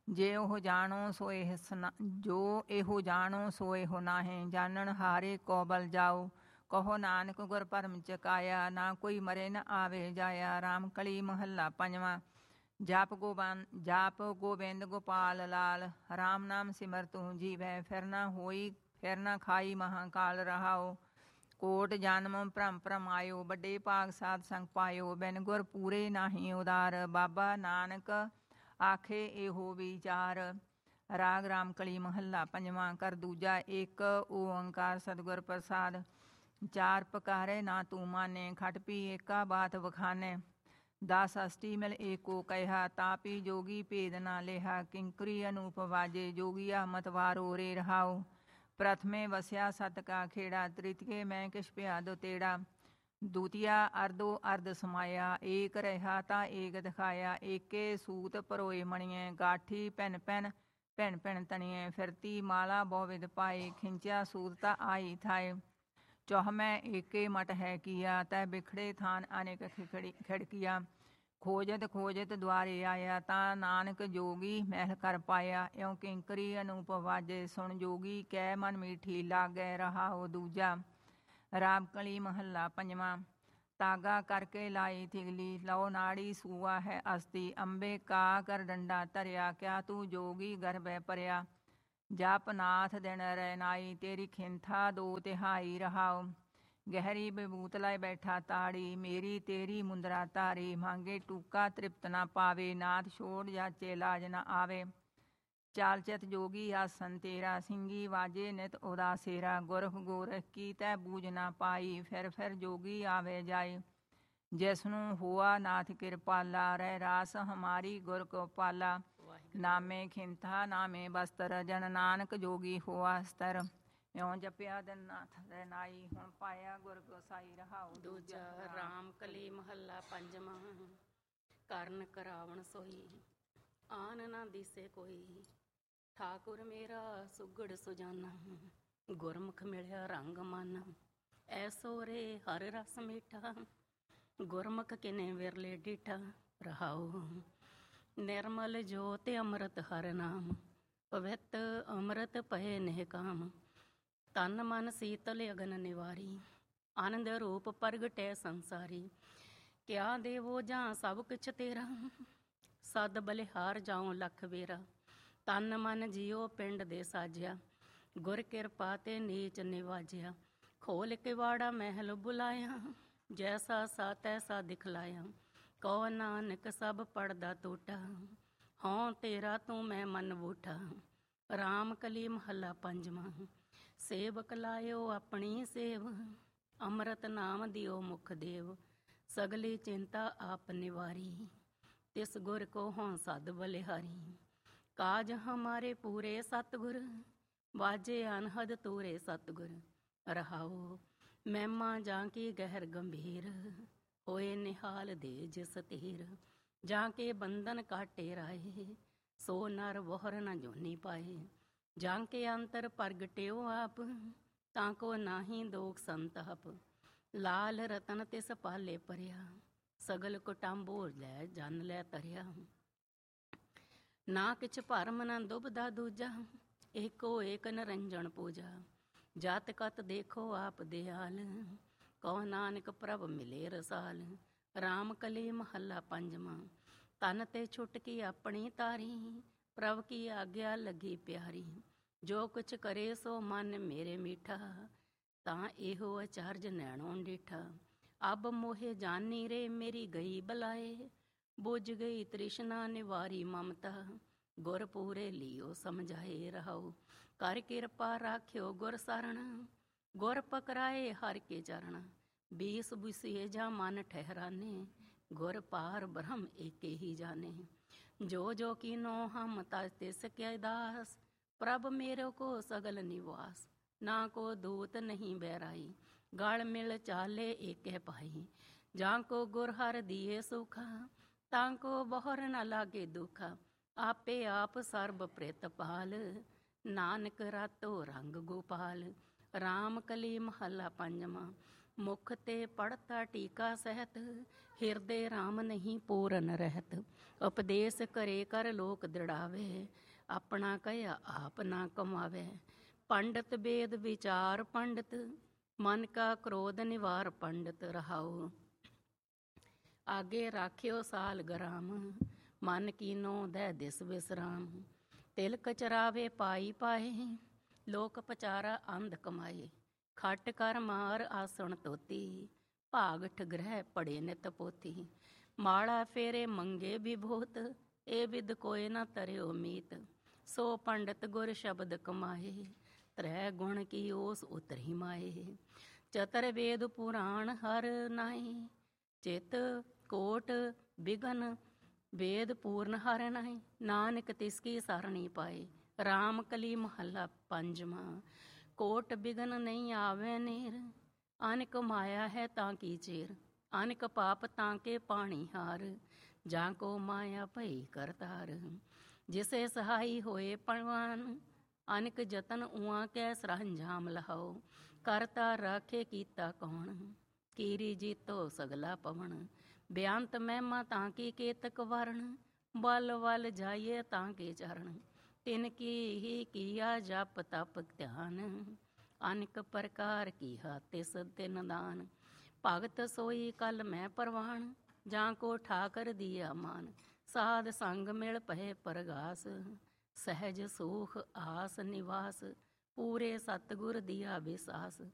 ਜੇ ਉਹ ਜਾਣੋ ਸੋ ਇਹ ਜੋ ਇਹੋ ਜਾਣੋ ਸੋ ਇਹੋ ਨਾਹੀਂ। ਜਾਣਨ ਹਾਰੇ ਕੋ ਬਲ ਜਾਓ, ਕਹੋ ਨਾਨਕ ਗੁਰ ਭਰਮ ਚਕਾਇਆ। ਨਾ ਕੋਈ ਮਰੇ ਨ ਆਵੇ ਜਾਇਆ। ਰਾਮ ਕਲੀ ਮਹੱਲਾ ਪੰਜਵਾਂ। ਜਾਪ ਗੋਬਿੰਦ ਗੋਪਾਲ ਲਾਲ। ਰਾਮ ਨਾਮ ਸਿਮਰ ਤੂੰ ਜੀਵੈ, ਫਿਰ ਨਾ ਹੋਈ ਫਿਰ ਨਾ ਖਾਈ ਮਹਾਂਕਾਲ ਰਹਾਓ। ਕੋਟ ਜਨਮ ਭਰਮ ਭਰਮਾਇਓ, ਵੱਡੇ ਭਾਗ ਸਾਧ ਸੰਗ ਪਾਇਓ। ਬਿਨ ਗੁਰ ਪੂਰੇ ਨਾਹੀਂ ਉਦਾਰ, ਬਾਬਾ ਨਾਨਕ ਆਖੇ ਇਹੋ ਵਿਚਾਰ। ਰਾਗ ਰਾਮ ਕਲੀ ਮਹੱਲਾ ਪੰਜਵਾਂ। ਕਰ ਦੂਜਾ। ਇੱਕ ਓੰਕਾਰ ਸਤਿਗੁਰ ਪ੍ਰਸਾਦ। ਚਾਰ ਪਕਾਰੇ ਨਾ ਤੂੰ ਮਾਨੇ, ਖਟ ਪੀ ਏਕਾ ਬਾਤ ਵਖਾਨੇ। 10 ਅਸ਼ਟੀ ਮਿਲ ਏਕੋ ਕਹਿਆ, ਤਾਪੀ ਜੋਗੀ ਭੇਦ ਨਾ ਲਿਹਾ। ਕਿੰਕਰੀ ਅਨੂਪ ਵਾਜੇ, ਜੋਗੀਆ ਮਤਵਾਰੋ ਰੇ ਰਹਾਓ। ਪ੍ਰਥਮੇ ਵਸਿਆ ਸਤ ਕਾ ਖੇੜਾ, ਤ੍ਰਿਤੀਏ ਮੈਂ ਕਿਛ ਭਿਆ ਦੋ ਤੇੜਾ। ਦੂਤੀਆ ਅਰਧੋ ਅਰਧ ਸਮਾਇਆ, ਏਕ ਰਿਹਾ ਤਾਂ ਏਕ ਦਿਖਾਇਆ। ਏਕੇ ਸੂਤ ਪਰੋਏ ਮਣੀਏ, ਗਾਠੀ ਭਿੰਨ ਭਿੰਨ ਭਿੰਨ ਭਿੰਨ ਤਣੀਏ। ਫਿਰਤੀ ਮਾਲਾ ਬਹੁ ਪਾਏ, ਖਿੰਚਿਆ ਸੂਤ ਤਾਂ ਆਈ ਥਾਏ। ਚੌਹਮੈ ਏਕੇ ਮਟ ਹੈ ਕੀਆ, ਤੈ ਬਿਖੜੇ ਥਾਨ ਅਨੇਕ ਖਿੜਕੀਆ। ਖੋਜਤ ਖੋਜਤ ਦੁਆਰੇ ਆਇਆ, ਤਾਂ ਨਾਨਕ ਜੋਗੀ ਮਹਿਲ ਕਰ ਪਾਇਆ। ਇਉ ਕਿੰਕਰੀ ਅਨੂਪ ਵਾਜੇ, ਸੁਣ ਜੋਗੀ ਕੈ ਮਨ ਮੀਠੀ ਲਾਗੈ ਰਹਾਓ ਦੂਜਾ। ਰਾਮ ਕਲੀ ਮਹੱਲਾ ਪੰਜਵਾਂ। ਤਾਗਾ ਕਰਕੇ ਲਾਈ ਥਿਗਲੀ, ਲਓ ਨਾੜੀ ਸੂਆ ਹੈ ਅਸਤੀ। ਅੰਬੇ ਕਾ ਕਰ ਡੰਡਾ ਧਰਿਆ, ਕਿਆ ਤੂੰ ਜੋਗੀ ਗਰਭੈ ਭਰਿਆ। ਜਪ ਨਾਥ ਦਿਨ ਰਹਿ ਨਾਈ, ਤੇਰੀ ਖਿੰਥਾ ਦੋ ਤਿਹਾਈ ਰਹਾਓ। ਗਹਿਰੀ ਬਬੂਤ ਲਾਇ ਬੈਠਾ ਤਾੜੀ, ਮੇਰੀ ਤੇਰੀ ਮੁੰਦਰਾ ਧਾਰੀ। ਮੰਗੇ ਟੂਕਾ ਤ੍ਰਿਪਤ ਨਾ ਪਾਵੇ, ਨਾਥ ਛੋੜ ਜਾਚੇ ਲਾਜ ਨਾ ਆਵੇ। ਚਾਲ ਚਿਤ ਜੋਗੀ ਆਸਨ ਤੇਰਾ, ਸਿੰਘੀ ਵਾਜੇ ਨਿਤ ਉਦਾਸੇਰਾ। ਗੁਰਖ ਗੋਰਖ ਕੀ ਤੈ ਬੂਝ ਨਾ ਪਾਈ, ਫਿਰ ਫਿਰ ਜੋਗੀ ਆਵੇ ਜਾਈ। ਜਿਸਨੂੰ ਹੋਆ ਨਾਥ ਕਿਰਪਾਲਾ, ਰਹਿ ਰਾਸ ਹਮਾਰੀ ਗੁਰ ਕੋ ਪਾਲਾ। ਨਾਮੇ ਖਿੰਥਾ ਨਾਮੇ ਬਸਤਰ, ਜਨ ਨਾਨਕ ਜੋਗੀ ਹੋਆ ਸਤਰ। ਇਉ ਜਪਿਆ ਦਿਨ ਨਾਥ ਰਹਿ ਨਾਈ, ਹੁਣ ਪਾਇਆ ਗੁਰ ਗੋਸਾਈ ਰਹਾਉ ਦੂਜਾ। ਰਾਮ ਕਲੀ ਮਹੱਲਾ ਪੰਜਵਾਂ। ਕਰਨ ਕਰਾਵਣ ਸੋਈ, ਆਨ ਨਾ ਦਿਸੇ ਕੋਈ। ਠਾਕੁਰ ਮੇਰਾ ਸੁਗੜ ਸੁਜਾਨਾ, ਗੁਰਮੁਖ ਮਿਲਿਆ ਰੰਗ ਮਨ। ਐਸੋ ਰੇ ਹਰ ਰਸ ਮੀਠਾ, ਗੁਰਮੁਖ ਕਿਨੇ ਵਿਰਲੇ ਡੀਠਾ ਰਹਾਉ। ਨਿਰਮਲ ਜੋਤ ਅੰਮ੍ਰਿਤ ਹਰ ਨਾਮ, ਪਵਿੱਤ ਅੰਮ੍ਰਿਤ ਪਏ ਨਿਹ ਕਾਮ। ਤਨ ਮਨ ਸੀਤਲ ਅਗਨ ਨਿਵਾਰੀ, ਆਨੰਦ ਰੂਪ ਪ੍ਰਗਟੈ ਸੰਸਾਰੀ। ਕਿਆ ਦੇਵੋ ਜਾਂ ਸਭ ਕੁਛ ਤੇਰਾ, ਸਦ ਬਲਿਹਾਰ ਜਾਉ ਲਖ ਵੇਰਾ। ਤਨ ਮਨ ਜੀਓ ਪਿੰਡ ਦੇ ਸਾਜਿਆ, ਗੁਰ ਕਿਰਪਾ ਤੇ ਨੀਚ ਨਿਵਾਜਿਆ। ਖੋਲ ਕੇ ਵਾੜਾ ਮਹਿਲ ਬੁਲਾਇਆ, ਜੈਸਾ ਸਾ ਤੈਸਾ ਦਿਖਲਾਇਆ। ਕਹੋ ਨਾਨਕ ਸਭ ਪੜਦਾ ਟੋਟਾ, ਹਉ ਤੇਰਾ ਤੂੰ ਮੈਂ ਮਨ ਬੂਠਾ। ਰਾਮ ਕਲੀ ਮਹੱਲਾ ਪੰਜਵਾਂ। ਸੇਵਕ ਲਾਇਓ ਆਪਣੀ ਸੇਵ, ਅੰਮ੍ਰਿਤ ਨਾਮ ਦਿਓ ਮੁਖ ਦੇਵ। ਸਗਲੀ ਚਿੰਤਾ ਆਪ ਨਿਵਾਰੀ, ਤਿਸ ਗੁਰ ਕੋ ਹੋਂ ਸਦ ਬਲਿਹਾਰੀ। ਕਾਜ ਹਮਾਰੇ ਪੂਰੇ ਸਤਿਗੁਰ, ਵਾਜੇ ਅਨਹਦ ਤੂਰੇ ਸਤਿਗੁਰ ਰਹਾਓ। ਮਹਿਮਾ ਜਾਂ ਕੀ ਗਹਿਰ ਗੰਭੀਰ, ਹੋਏ ਨਿਹਾਲ ਦੇ ਜਿਸ ਤੀਰ। ਜਾਂ ਕੇ ਬੰਧਨ ਕਾਟੇ ਰਾਏ, ਸੋ ਨਰ ਵੋਹਰ ਨ ਜੋਨੀ ਪਾਏ। ਜਾਂ ਕੇ ਅੰਤਰ ਪ੍ਰਗਟਿਓ ਆਪ, ਤਾਂ ਕੋ ਨਾਹੀਂ ਦੋਖ ਸੰਤਾਪ। ਲਾਲ ਰਤਨ ਤਿਸ ਪਾਲੇ ਭਰਿਆ, ਸਗਲ ਕੁਟਾਂਬੋ ਲੈ ਜਨ ਲੈ ਤਰਿਆ। ਨਾ ਕਿਛ ਭਰਮ ਨ ਦੁਬਦਾ ਦੂਜਾ, ਏਕੋ ਏਕ ਨਿਰੰਜਨ ਪੂਜਾ। ਜਾਤ ਕਤ ਦੇਖੋ ਆਪ ਦਿਆਲ, ਕਹੋ ਨਾਨਕ ਪ੍ਰਭ ਮਿਲੇ ਰਸਾਲ। ਰਾਮ ਕਲੀ ਮਹੱਲਾ ਪੰਜਵਾਂ। ਤਨ ਤੇ ਛੁਟਕੀ ਆਪਣੀ ਤਾਰੀ, ਪ੍ਰਭ ਕੀ ਆਗਿਆ ਲੱਗੀ ਪਿਆਰੀ। ਜੋ ਕੁਛ ਕਰੇ ਸੋ ਮਨ ਮੇਰੇ ਮੀਠਾ, ਤਾਂ ਇਹੋ ਅਚਰਜ ਨੈਣੋਂ ਡਿਠਾ। ਅਬ ਮੋਹੇ ਜਾਨੀ ਰੇ ਮੇਰੀ ਗਈ ਬਲਾਏ, ਬੁਝ ਗਈ ਤ੍ਰਿਸ਼ਨਾ ਨਿਵਾਰੀ ਮਮਤਾ। ਗੁਰ ਪੂਰੇ ਲਿਓ ਸਮਝਾਏ ਰਹਾਓ। ਕਰ ਕਿਰਪਾ ਰਾਖਿਓ ਗੁਰ ਸਰਣ, ਗੁਰ ਪਕਰਾਏ ਹਰ ਕੇ ਚਰਨ। ਬੀਸ ਬੁਸੀਏ ਜਾ ਮਨ ਠਹਿਰਾਨੇ, ਗੁਰ ਪਾਰ ਬ੍ਰਹਮ ਏਕੇ ਹੀ ਜਾਣੇ। ਜੋ ਜੋ ਕੀਨੋ ਹਮ ਤਜ ਤਿਸ ਕੇ ਦਾਸ, ਪ੍ਰਭ मेरो को सगल निवास। ना को दूत नहीं बैराई, गल मिल चाले एक पाई। जां को गुर हर दिए सुखा, तां को बहर न लागे दुखा। आपे आप सर्ब प्रेतपाल, नानक रातो रंग गोपाल। राम कली महला पंजवा। ਮੁਖ ਤੇ ਪੜਤਾ ਟੀਕਾ ਸਹਿਤ, ਹਿਰਦੇ ਰਾਮ ਨਹੀਂ ਪੂਰਨ ਰਹਿਤ। ਉਪਦੇਸ਼ ਕਰੇ ਕਰ ਲੋਕ ਦ੍ਰਿੜਾਵੇ, ਆਪਣਾ ਕਹਿਆ ਆਪ ਨਾ ਕਮਾਵੇ। ਪੰਡਤ ਵੇਦ ਵਿਚਾਰ ਪੰਡਤ, ਮਨ ਕਾ ਕ੍ਰੋਧ ਨਿਵਾਰ ਪੰਡਤ ਰਹਾਉ। ਆਗੇ ਰਾਖਿਓ ਸਾਲ ਗਰਾਮ, ਮਨ ਕੀਨੋ ਦੈ ਦਿਸ ਵਿਸਰਾਮ। ਤਿਲਕ ਚਰਾਵੇ ਪਾਈ ਪਾਏ, ਲੋਕ ਪਚਾਰਾ ਅੰਧ ਕਮਾਏ। ਖੱਟ ਕਰ ਮਾਰ ਆਸਣ ਤੋਤੀ, ਭਾਗਠ ਗ੍ਰਹਿ ਪੜੇ ਨਿਤ ਪੋਥੀ। ਮਾਲਾ ਫੇਰੇ ਮੰਗੇ ਵਿਭੂਤ, ਇਹ ਵਿਦ ਕੋਇ ਨਾ ਤਰਿਓ ਮੀਤ। ਸੋ ਪੰਡਤ ਗੁਰ ਸ਼ਬਦ ਕਮਾਏ, ਤ੍ਰੈ ਗੁਣ ਕੀ ਓਸ ਉਤਰੀ ਮਾਏ। ਚਤਰ ਵੇਦ ਪੁਰਾਣ ਹਰ ਨਾਹੀ, ਚਿਤ ਕੋਟ ਬਿਗਨ ਵੇਦ ਪੂਰਨ ਹਰ ਨਾਹੀ। ਨਾਨਕ ਤਿਸ ਕੀ ਸਰਣੀ ਪਾਏ, ਰਾਮ ਕਲੀ ਮਹੱਲਾ ਪੰਜਵਾਂ। ਕੋਟ ਬਿਗਨ ਨਹੀਂ ਆਵੇ ਨੀਰ, ਅਨਕ ਮਾਇਆ ਹੈ ਤਾਂ ਕੀ ਚੇਰ। ਅਨਕ ਪਾਪ ਤਾਂ ਕੇ ਪਾਣੀ ਹਾਰ, ਜਾਂ ਕੋ ਮਾਇਆ ਭਈ ਕਰਤਾਰ। ਜਿਸੇ ਸਹਾਈ ਹੋਏ ਪਰਵਾਨ, ਅਨਕ ਜਤਨ ਉਆਂ ਕੈ ਸਰੰਜਾਮ ਲਹਾਓ। ਕਰਤਾ ਰਾਖੇ ਕੀਤਾ ਕੌਣ, ਕੀਰੀ ਜੀਤੋ ਸਗਲਾ ਪਵਨ। ਬੇਅੰਤ ਮਹਿਮਾ ਤਾਂ ਕੀ ਕੇਤਕ ਵਰਣ, ਬਲ ਵੱਲ ਜਾਈਏ ਤਾਂ ਕੇ ਚਰਨ। ਤਿਨ ਕੀ ਹੀ ਕੀਆ ਜਪ ਤਪ ਧਿਆਨ, ਅਨਕ ਪ੍ਰਕਾਰ ਕੀਹਾ ਤਿਸ ਤਿਨ ਦਾਨ। ਭਗਤ ਸੋਈ ਕਲ ਮੈਂ ਪਰਵਾਣ, ਜਾਂ ਕੋ ਠਾਕਰ ਦੀਆ ਮਾਨ। ਸਾਧ ਸੰਗ ਮਿਲ ਪਏ ਪਰਗਾਸ, ਸਹਿਜ ਸੂਖ ਆਸ ਨਿਵਾਸ। ਪੂਰੇ ਸਤਿਗੁਰ ਦੀਆ ਵਿਸਾਸ,